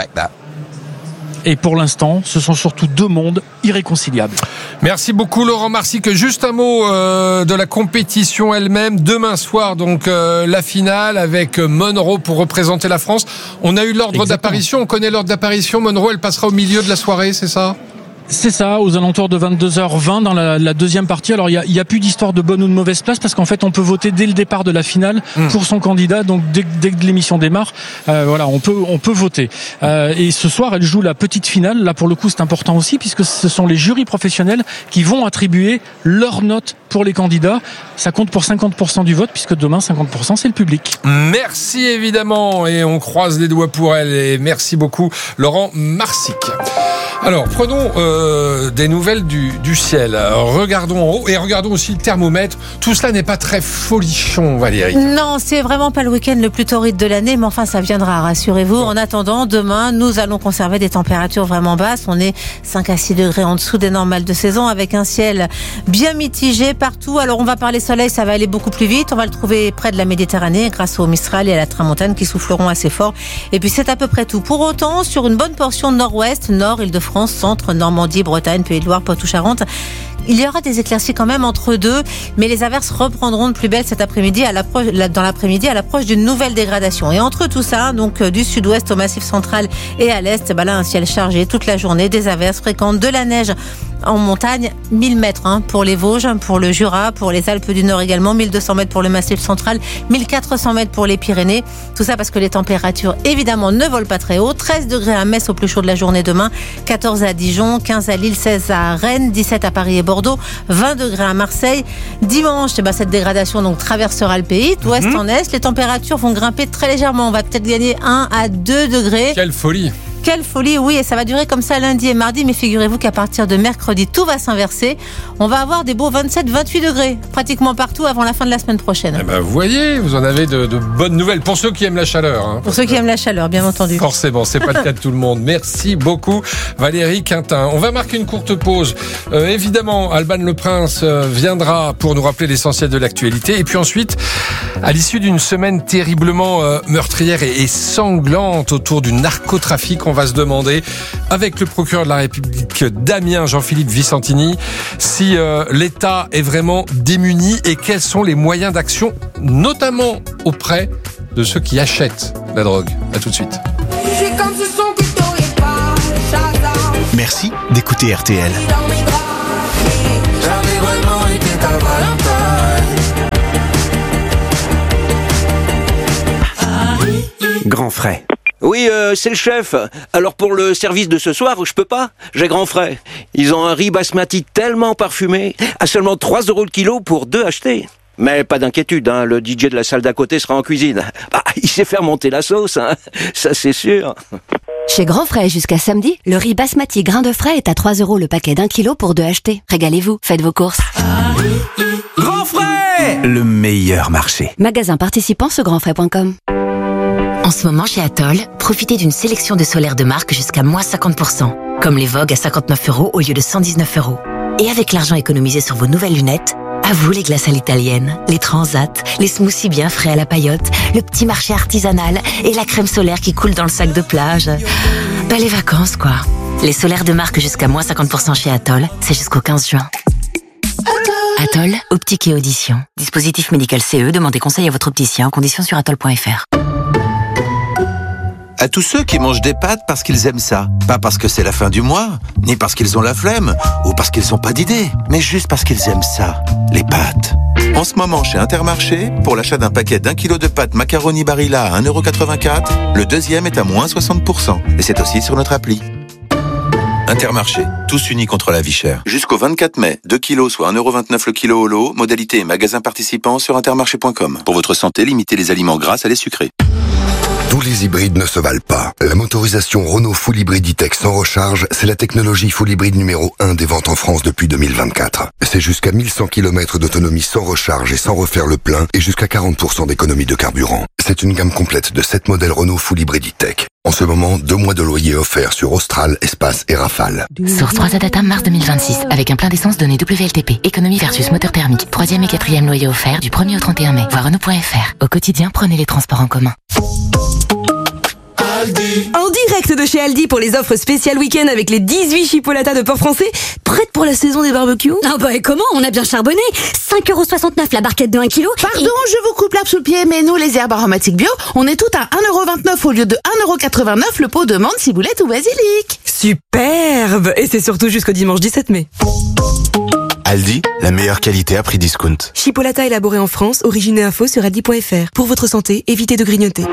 Et pour l'instant, ce sont surtout 2 mondes irréconciliables. Merci beaucoup Laurent Marsic. Juste un mot de la compétition elle-même. Demain soir, donc la finale avec Monroe pour représenter la France. On a eu l'ordre d'apparition, on connaît l'ordre d'apparition. Monroe, elle passera au milieu de la soirée, c'est ça ? C'est ça, aux alentours de 22h20 dans la deuxième partie. Alors il y a plus d'histoire de bonne ou de mauvaise place parce qu'en fait on peut voter dès le départ de la finale pour son candidat. Donc dès que l'émission démarre, voilà, on peut voter. Et ce soir, elle joue la petite finale. Là pour le coup, c'est important aussi puisque ce sont les jurys professionnels qui vont attribuer leurs notes pour les candidats. Ça compte pour 50% du vote puisque demain 50% c'est le public. Merci évidemment et on croise les doigts pour elle. Et merci beaucoup Laurent Marsic. Alors prenons des nouvelles du ciel. Regardons en haut et regardons aussi le thermomètre. Tout cela n'est pas très folichon, Valérie. Non, c'est vraiment pas le week-end le plus torride de l'année, mais enfin ça viendra, rassurez-vous. En attendant, demain, nous allons conserver des températures vraiment basses. On est 5 à 6 degrés en dessous des normales de saison avec un ciel bien mitigé partout. Alors on va parler soleil, ça va aller beaucoup plus vite. On va le trouver près de la Méditerranée grâce au Mistral et à la Tramontane qui souffleront assez fort. Et puis c'est à peu près tout. Pour autant, sur une bonne portion nord-ouest, nord, Île-de-France, centre, Normandie, Bretagne, Pays de Loire, Poitou-Charentes, il y aura des éclaircies quand même entre deux, mais les averses reprendront de plus belle cet après-midi dans l'après-midi à l'approche d'une nouvelle dégradation. Et entre tout ça, donc du sud-ouest au Massif central et à l'est, là un ciel chargé toute la journée, des averses fréquentes, de la neige en montagne, 1000 mètres pour les Vosges, pour le Jura, pour les Alpes du Nord également, 1200 mètres pour le Massif central, 1400 mètres pour les Pyrénées. Tout ça parce que les températures évidemment ne volent pas très haut. 13 degrés à Metz au plus chaud de la journée demain, 14 à Dijon, 15 à Lille, 16 à Rennes, 17 à Paris et Bordeaux, 20 degrés à Marseille. Dimanche, cette dégradation donc traversera le pays, d'ouest en est. Les températures vont grimper très légèrement. On va peut-être gagner 1 à 2 degrés. Quelle folie! Quelle folie, oui, et ça va durer comme ça lundi et mardi, mais figurez-vous qu'à partir de mercredi, tout va s'inverser. On va avoir des beaux 27-28 degrés, pratiquement partout avant la fin de la semaine prochaine. Eh ben, vous voyez, vous en avez de bonnes nouvelles pour ceux qui aiment la chaleur. Hein. Pour ceux qui aiment la chaleur, bien entendu. Forcément, c'est pas le cas de tout le monde. Merci beaucoup, Valérie Quintin. On va marquer une courte pause. Évidemment, Alban Le Prince viendra pour nous rappeler l'essentiel de l'actualité. Et puis ensuite, à l'issue d'une semaine terriblement meurtrière et sanglante autour du narcotrafic, on va se demander, avec le procureur de la République d'Amiens, Jean-Philippe Vicentini, si l'État est vraiment démuni et quels sont les moyens d'action, notamment auprès de ceux qui achètent la drogue. À tout de suite. Merci d'écouter RTL. Grand frais. Oui, c'est le chef. Alors pour le service de ce soir, je peux pas. J'ai grand frais. Ils ont un riz basmati tellement parfumé, à seulement 3 € le kilo pour 2 achetés. Mais pas d'inquiétude, hein, le DJ de la salle d'à côté sera en cuisine. Bah, il sait faire monter la sauce, hein, ça c'est sûr. Chez Grand Frais, jusqu'à samedi, le riz basmati grain de frais est à 3 € le paquet d'1 kilo pour 2 achetés. Régalez-vous, faites vos courses. Grand Frais, le meilleur marché. Magasin participant sur grandfrais.com. En ce moment, chez Atoll, profitez d'une sélection de solaires de marque jusqu'à moins 50%. Comme les Vogue à 59 € au lieu de 119 €. Et avec l'argent économisé sur vos nouvelles lunettes, à vous les glaces à l'italienne, les transats, les smoothies bien frais à la paillote, le petit marché artisanal et la crème solaire qui coule dans le sac de plage. Ben les vacances, quoi. Les solaires de marque jusqu'à moins 50% chez Atoll, c'est jusqu'au 15 juin. Atoll, optique et audition. Dispositif médical CE, demandez conseil à votre opticien en conditions sur atoll.fr. À tous ceux qui mangent des pâtes parce qu'ils aiment ça. Pas parce que c'est la fin du mois, ni parce qu'ils ont la flemme, ou parce qu'ils n'ont pas d'idée, mais juste parce qu'ils aiment ça, les pâtes. En ce moment, chez Intermarché, pour l'achat d'un paquet d'1 kilo de pâtes macaroni Barilla à 1,84 €, le deuxième est à moins 60%. Et c'est aussi sur notre appli. Intermarché, tous unis contre la vie chère. Jusqu'au 24 mai, 2 kilos soit 1,29 € le kilo au lot, modalité et magasin participant sur intermarché.com. Pour votre santé, limitez les aliments gras à les sucrés. Tous les hybrides ne se valent pas. La motorisation Renault Full Hybrid E-Tech sans recharge, c'est la technologie full hybride numéro 1 des ventes en France depuis 2024. C'est jusqu'à 1100 km d'autonomie sans recharge et sans refaire le plein et jusqu'à 40% d'économie de carburant. C'est une gamme complète de 7 modèles Renault Full Hybrid E-Tech. En ce moment, 2 mois de loyer offerts sur Austral, Espace et Rafale. Source 3 Data mars 2026, avec un plein d'essence donné WLTP. Économie versus moteur thermique. 3e et 4e loyer offert du 1er au 31 mai. Voir Renault.fr. Au quotidien, prenez les transports en commun. En direct de chez Aldi pour les offres spéciales week-end avec les 18 chipolatas de porc français, prêtes pour la saison des barbecues. Ah bah et comment? On a bien charbonné. 5,69 € la barquette de 1 kg. Pardon, je vous coupe l'herbe sous le pied, mais nous les herbes aromatiques bio, on est toutes à 1,29 € au lieu de 1,89 € le pot de menthe, ciboulette ou basilic. Superbe. Et c'est surtout jusqu'au dimanche 17 mai. Aldi, la meilleure qualité à prix discount. Chipolata élaboré en France, origine et info sur aldi.fr. Pour votre santé, évitez de grignoter.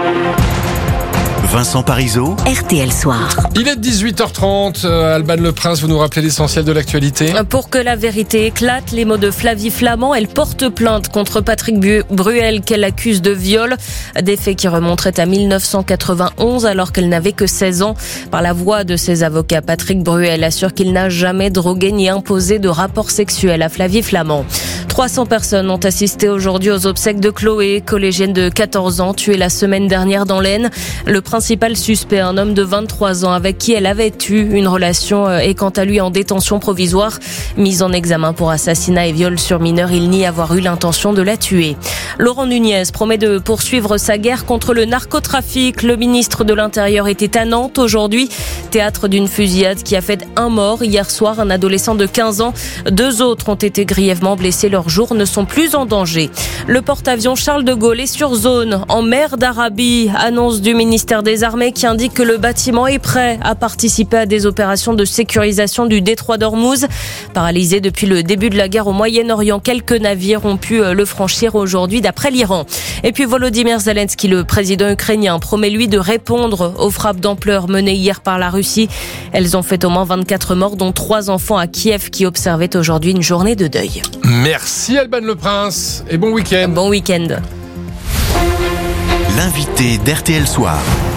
Vincent Parisot, RTL Soir. Il est 18h30. Alban Le Prince, vous nous rappelez l'essentiel de l'actualité. Pour que la vérité éclate, les mots de Flavie Flament, elle porte plainte contre Patrick Bruel qu'elle accuse de viol. Des faits qui remonteraient à 1991 alors qu'elle n'avait que 16 ans. Par la voix de ses avocats, Patrick Bruel assure qu'il n'a jamais drogué ni imposé de rapport sexuel à Flavie Flament. 300 personnes ont assisté aujourd'hui aux obsèques de Chloé, collégienne de 14 ans, tuée la semaine dernière dans l'Aisne. Le principal suspect, un homme de 23 ans avec qui elle avait eu une relation, est quant à lui en détention provisoire. Mis en examen pour assassinat et viol sur mineur, il nie avoir eu l'intention de la tuer. Laurent Nunez promet de poursuivre sa guerre contre le narcotrafic. Le ministre de l'Intérieur était à Nantes aujourd'hui, théâtre d'une fusillade qui a fait un mort hier soir, un adolescent de 15 ans. 2 autres ont été grièvement blessés. Leurs jours ne sont plus en danger. Le porte-avions Charles de Gaulle est sur zone en mer d'Arabie. Annonce du ministère des Armées qui indique que le bâtiment est prêt à participer à des opérations de sécurisation du détroit d'Ormuz. Paralysé depuis le début de la guerre au Moyen-Orient, quelques navires ont pu le franchir aujourd'hui d'après l'Iran. Et puis Volodymyr Zelensky, le président ukrainien, promet lui de répondre aux frappes d'ampleur menées hier par la Russie. Elles ont fait au moins 24 morts, dont 3 enfants à Kiev qui observaient aujourd'hui une journée de deuil. Merci Alban Le Prince et bon week-end. Bon week-end. l'invité d'RTL Soir.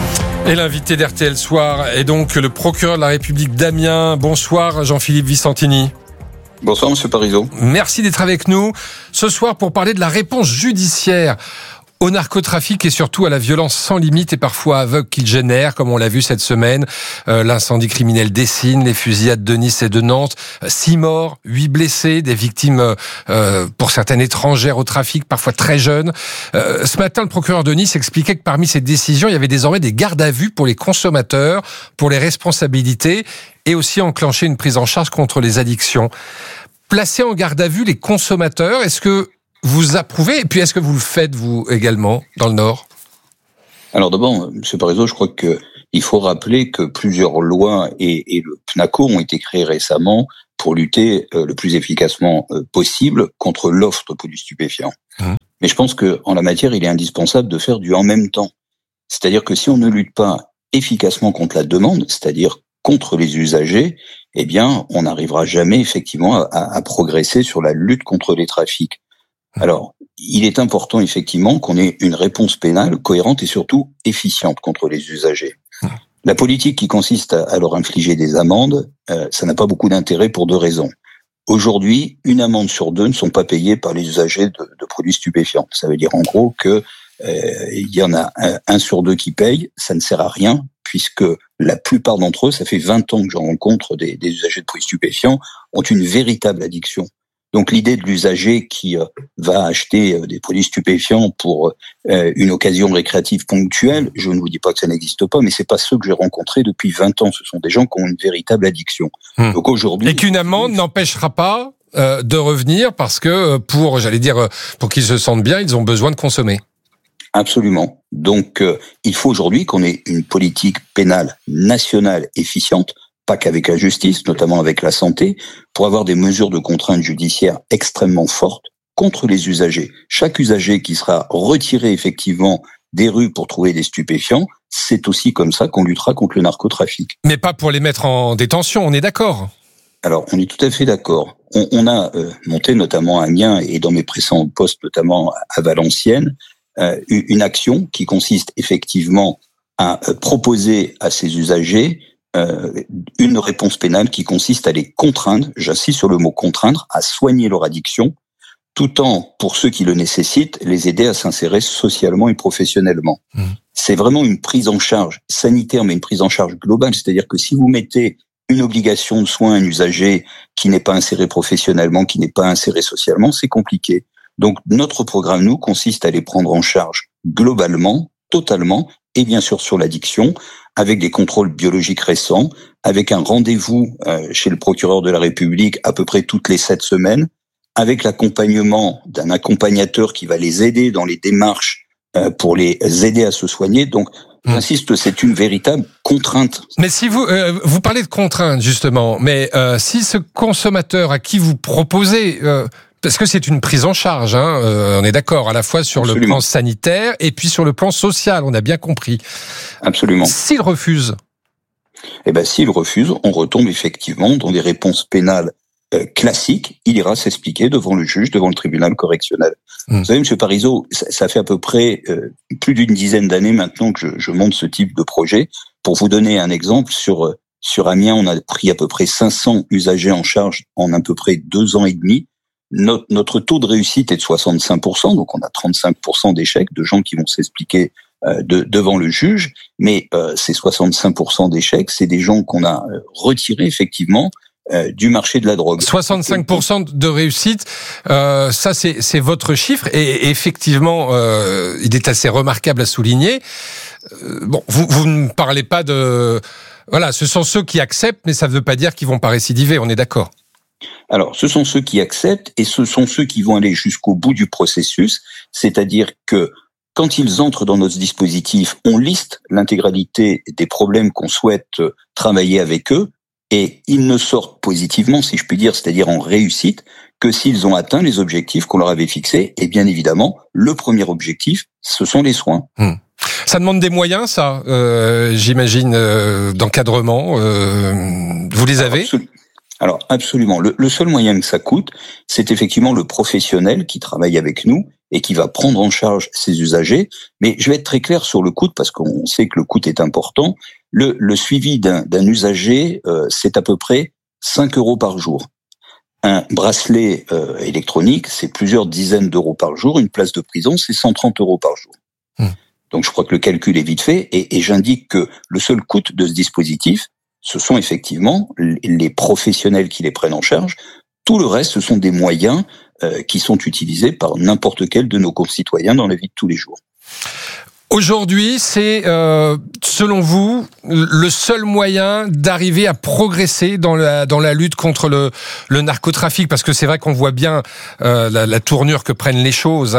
Et l'invité d'RTL Soir est donc le procureur de la République d'Amiens. Bonsoir Jean-Philippe Vicentini. Bonsoir Monsieur Parisot. Merci d'être avec nous ce soir pour parler de la réponse judiciaire au narcotrafic et surtout à la violence sans limite et parfois aveugle qu'il génère, comme on l'a vu cette semaine. L'incendie criminel d'Essines, les fusillades de Nice et de Nantes, 6 morts, 8 blessés, des victimes pour certaines étrangères au trafic, parfois très jeunes. Ce matin, le procureur de Nice expliquait que parmi ces décisions, il y avait désormais des gardes à vue pour les consommateurs, pour les responsabilités et aussi enclencher une prise en charge contre les addictions. Placer en garde à vue les consommateurs, est-ce que vous approuvez, et puis est-ce que vous le faites, vous, également, dans le Nord? Alors d'abord, M. Parisot, je crois qu'il faut rappeler que plusieurs lois et le PNACO ont été créés récemment pour lutter le plus efficacement possible contre l'offre de produits stupéfiants. Mais je pense qu'en la matière, il est indispensable de faire du en même temps. C'est-à-dire que si on ne lutte pas efficacement contre la demande, c'est-à-dire contre les usagers, eh bien, on n'arrivera jamais effectivement à progresser sur la lutte contre les trafics. Alors, il est important effectivement qu'on ait une réponse pénale cohérente et surtout efficiente contre les usagers. La politique qui consiste à leur infliger des amendes, ça n'a pas beaucoup d'intérêt pour 2 raisons. Aujourd'hui, 1 amende sur 2 ne sont pas payées par les usagers de produits stupéfiants. Ça veut dire en gros que il y en a 1 sur 2 qui paye. Ça ne sert à rien puisque la plupart d'entre eux, ça fait 20 ans que j'en rencontre des usagers de produits stupéfiants, ont une véritable addiction. Donc l'idée de l'usager qui va acheter des produits stupéfiants pour une occasion récréative ponctuelle, je ne vous dis pas que ça n'existe pas, mais c'est pas ceux que j'ai rencontrés depuis 20 ans. Ce sont des gens qui ont une véritable addiction. Donc aujourd'hui, et qu'une amende n'empêchera pas de revenir parce que pour qu'ils se sentent bien, ils ont besoin de consommer. Absolument. Donc il faut aujourd'hui qu'on ait une politique pénale nationale efficiente, pas qu'avec la justice, notamment avec la santé, pour avoir des mesures de contrainte judiciaire extrêmement fortes contre les usagers. Chaque usager qui sera retiré effectivement des rues pour trouver des stupéfiants, c'est aussi comme ça qu'on luttera contre le narcotrafic. Mais pas pour les mettre en détention, on est d'accord? Alors, on est tout à fait d'accord. On a monté notamment à Amiens et dans mes précédents postes, notamment à Valenciennes, une action qui consiste effectivement à proposer à ces usagers une réponse pénale qui consiste à les contraindre, j'insiste sur le mot contraindre, à soigner leur addiction, tout en, pour ceux qui le nécessitent, les aider à s'insérer socialement et professionnellement. C'est vraiment une prise en charge sanitaire, mais une prise en charge globale. C'est-à-dire que si vous mettez une obligation de soin à un usager qui n'est pas inséré professionnellement, qui n'est pas inséré socialement, c'est compliqué. Donc notre programme, nous, consiste à les prendre en charge globalement, totalement, et bien sûr sur l'addiction, avec des contrôles biologiques récents, avec un rendez-vous chez le procureur de la République à peu près toutes les 7 semaines, avec l'accompagnement d'un accompagnateur qui va les aider dans les démarches pour les aider à se soigner. Donc, j'insiste, c'est une véritable contrainte. Mais si vous parlez de contrainte justement, mais si ce consommateur à qui vous proposez parce que c'est une prise en charge, on est d'accord, à la fois sur le plan sanitaire et puis sur le plan social, on a bien compris. Absolument. S'il refuse? S'il refuse, on retombe effectivement dans des réponses pénales classiques. Il ira s'expliquer devant le juge, devant le tribunal correctionnel. Vous savez, M. Parisot, ça fait à peu près plus d'une dizaine d'années maintenant que je monte ce type de projet. Pour vous donner un exemple, sur Amiens, on a pris à peu près 500 usagers en charge en à peu près 2 ans et demi. Notre taux de réussite est de 65%, donc on a 35% d'échecs, de gens qui vont s'expliquer devant le juge, mais ces 65% d'échecs, c'est des gens qu'on a retirés effectivement du marché de la drogue. 65% de réussite, ça c'est votre chiffre, et effectivement, il est assez remarquable à souligner. Vous ne parlez pas de... Voilà, ce sont ceux qui acceptent, mais ça ne veut pas dire qu'ils vont pas récidiver, on est d'accord? Alors, ce sont ceux qui acceptent et ce sont ceux qui vont aller jusqu'au bout du processus, c'est-à-dire que quand ils entrent dans notre dispositif, on liste l'intégralité des problèmes qu'on souhaite travailler avec eux et ils ne sortent positivement, si je puis dire, c'est-à-dire en réussite, que s'ils ont atteint les objectifs qu'on leur avait fixés. Et bien évidemment, le premier objectif, ce sont les soins. Ça demande des moyens, ça, j'imagine, d'encadrement. Vous les avez ? Alors absolument. Le seul moyen que ça coûte, c'est effectivement le professionnel qui travaille avec nous et qui va prendre en charge ses usagers. Mais je vais être très clair sur le coût, parce qu'on sait que le coût est important. Le suivi d'un usager, c'est à peu près 5 € par jour. Un bracelet électronique, c'est plusieurs dizaines d'euros par jour. Une place de prison, c'est 130 € par jour. Donc je crois que le calcul est vite fait, et j'indique que le seul coût de ce dispositif, ce sont effectivement les professionnels qui les prennent en charge. Tout le reste, ce sont des moyens qui sont utilisés par n'importe quel de nos concitoyens dans la vie de tous les jours. Aujourd'hui, c'est, selon vous, le seul moyen d'arriver à progresser dans la lutte contre le narcotrafic, parce que c'est vrai qu'on voit bien la tournure que prennent les choses,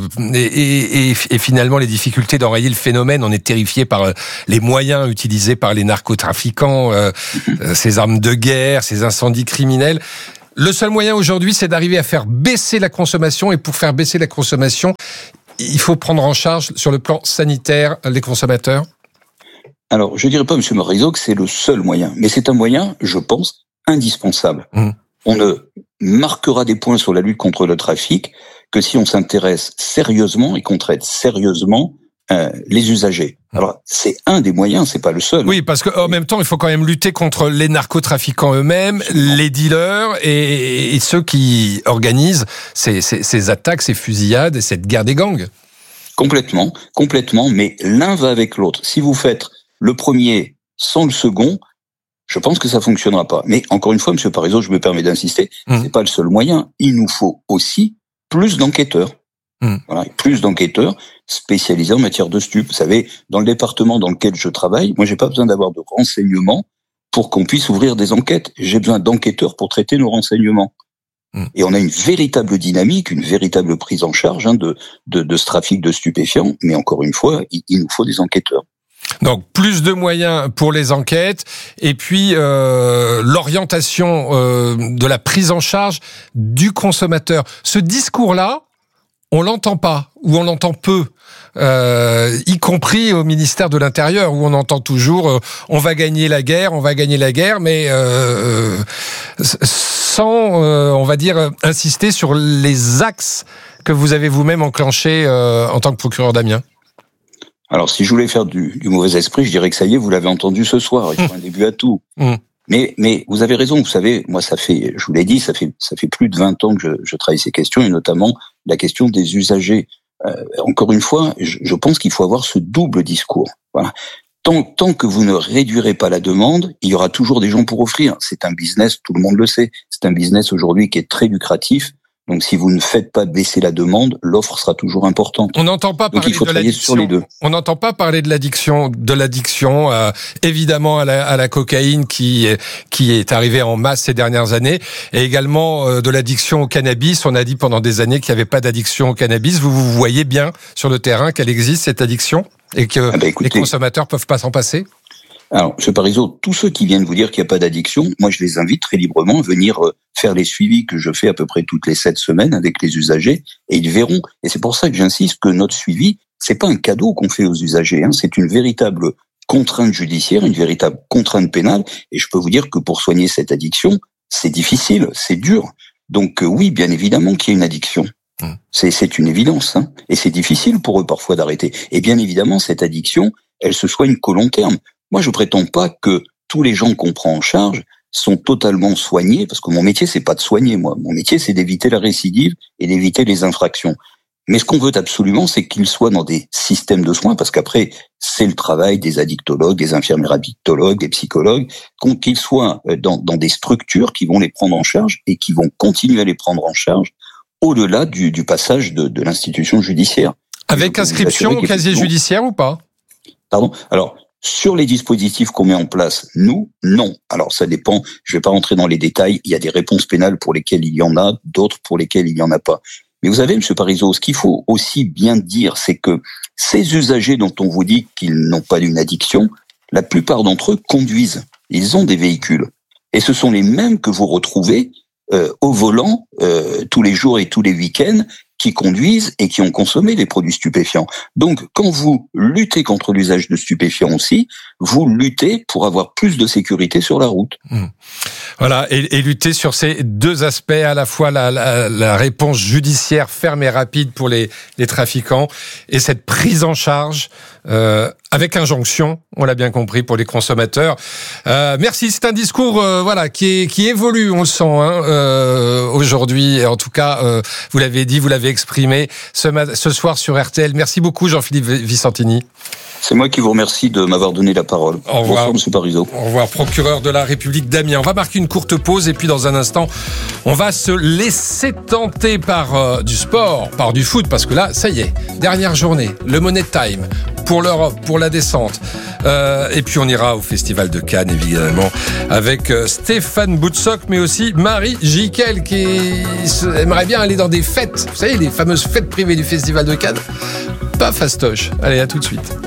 et finalement les difficultés d'enrayer le phénomène. On est terrifié par les moyens utilisés par les narcotrafiquants, ces armes de guerre, ces incendies criminels. Le seul moyen aujourd'hui, c'est d'arriver à faire baisser la consommation, et pour faire baisser la consommation, il faut prendre en charge sur le plan sanitaire les consommateurs. Alors, je ne dirais pas, M. Morisot, que c'est le seul moyen, mais c'est un moyen, je pense, indispensable. On ne marquera des points sur la lutte contre le trafic que si on s'intéresse sérieusement et qu'on traite sérieusement les usagers. Alors, c'est un des moyens, c'est pas le seul. Oui, parce qu'en même temps, il faut quand même lutter contre les narcotrafiquants eux-mêmes, les dealers et ceux qui organisent ces attaques, ces fusillades et cette guerre des gangs. Complètement, mais l'un va avec l'autre. Si vous faites le premier sans le second, je pense que ça fonctionnera pas. Mais encore une fois, M. Parisot, je me permets d'insister, c'est pas le seul moyen. Il nous faut aussi plus d'enquêteurs. Voilà, plus d'enquêteurs spécialisés en matière de stupes. Vous savez, dans le département dans lequel je travaille, moi, j'ai pas besoin d'avoir de renseignements pour qu'on puisse ouvrir des enquêtes. J'ai besoin d'enquêteurs pour traiter nos renseignements. Et on a une véritable dynamique, une véritable prise en charge de ce trafic de stupéfiants. Mais encore une fois, il nous faut des enquêteurs. Donc plus de moyens pour les enquêtes, et puis l'orientation de la prise en charge du consommateur. Ce discours-là, on l'entend pas, ou on l'entend peu, y compris au ministère de l'Intérieur, où on entend toujours on va gagner la guerre, mais sans, on va dire, insister sur les axes que vous avez vous-même enclenchés en tant que procureur d'Amiens. Alors, si je voulais faire du mauvais esprit, je dirais que ça y est, vous l'avez entendu ce soir, il faut un début à tout. Mais vous avez raison, vous savez, moi je vous l'ai dit, ça fait plus de 20 ans que je travaille ces questions, et notamment la question des usagers. Encore une fois, je pense qu'il faut avoir ce double discours. Voilà. Tant que vous ne réduirez pas la demande, il y aura toujours des gens pour offrir. C'est un business, tout le monde le sait, c'est un business aujourd'hui qui est très lucratif. Donc, si vous ne faites pas baisser la demande, l'offre sera toujours importante. On n'entend pas parler de l'addiction. On n'entend pas parler de l'addiction, évidemment à la cocaïne qui est arrivée en masse ces dernières années, et également de l'addiction au cannabis. On a dit pendant des années qu'il n'y avait pas d'addiction au cannabis. Vous voyez bien sur le terrain qu'elle existe, cette addiction, et que les consommateurs peuvent pas s'en passer? Alors, M. Parisot, tous ceux qui viennent vous dire qu'il n'y a pas d'addiction, moi je les invite très librement à venir faire les suivis que je fais à peu près toutes les 7 semaines avec les usagers, et ils verront. Et c'est pour ça que j'insiste que notre suivi, c'est pas un cadeau qu'on fait aux usagers, c'est une véritable contrainte judiciaire, une véritable contrainte pénale. Et je peux vous dire que pour soigner cette addiction, c'est difficile, c'est dur. Donc oui, bien évidemment qu'il y a une addiction. C'est une évidence, et c'est difficile pour eux parfois d'arrêter. Et bien évidemment, cette addiction, elle se soigne qu'au long terme. Moi, je prétends pas que tous les gens qu'on prend en charge sont totalement soignés, parce que mon métier, c'est pas de soigner, moi. Mon métier, c'est d'éviter la récidive et d'éviter les infractions. Mais ce qu'on veut absolument, c'est qu'ils soient dans des systèmes de soins, parce qu'après, c'est le travail des addictologues, des infirmières addictologues, des psychologues, qu'ils soient dans des structures qui vont les prendre en charge et qui vont continuer à les prendre en charge au-delà du passage de l'institution judiciaire. Avec inscription au casier judiciaire ou pas? Pardon? Alors, sur les dispositifs qu'on met en place, nous, non. Alors, ça dépend, je vais pas rentrer dans les détails, il y a des réponses pénales pour lesquelles il y en a, d'autres pour lesquelles il y en a pas. Mais vous savez, M. Parisot, ce qu'il faut aussi bien dire, c'est que ces usagers dont on vous dit qu'ils n'ont pas d'une addiction, la plupart d'entre eux conduisent. Ils ont des véhicules. Et ce sont les mêmes que vous retrouvez au volant tous les jours et tous les week-ends, qui conduisent et qui ont consommé des produits stupéfiants. Donc, quand vous luttez contre l'usage de stupéfiants aussi, vous luttez pour avoir plus de sécurité sur la route. Voilà, et lutter sur ces deux aspects, à la fois la réponse judiciaire ferme et rapide pour les trafiquants et cette prise en charge avec injonction, on l'a bien compris, pour les consommateurs. Merci, c'est un discours qui évolue, on le sent aujourd'hui, et en tout cas, vous l'avez dit, vous l'avez exprimé ce soir sur RTL. Merci beaucoup Jean-Philippe Vicentini. C'est moi qui vous remercie de m'avoir donné la parole. Au revoir, M. Parisot. Au revoir, procureur de la République d'Amiens. On va marquer une courte pause et puis dans un instant, on va se laisser tenter par du sport, par du foot, parce que là, ça y est, dernière journée, le Money Time pour l'Europe, pour la descente. Et puis on ira au Festival de Cannes, évidemment, avec Stéphane Boutsock, mais aussi Marie Jiquel, qui aimerait bien aller dans des fêtes. Vous savez, les fameuses fêtes privées du Festival de Cannes. Pas fastoche. Allez, à tout de suite.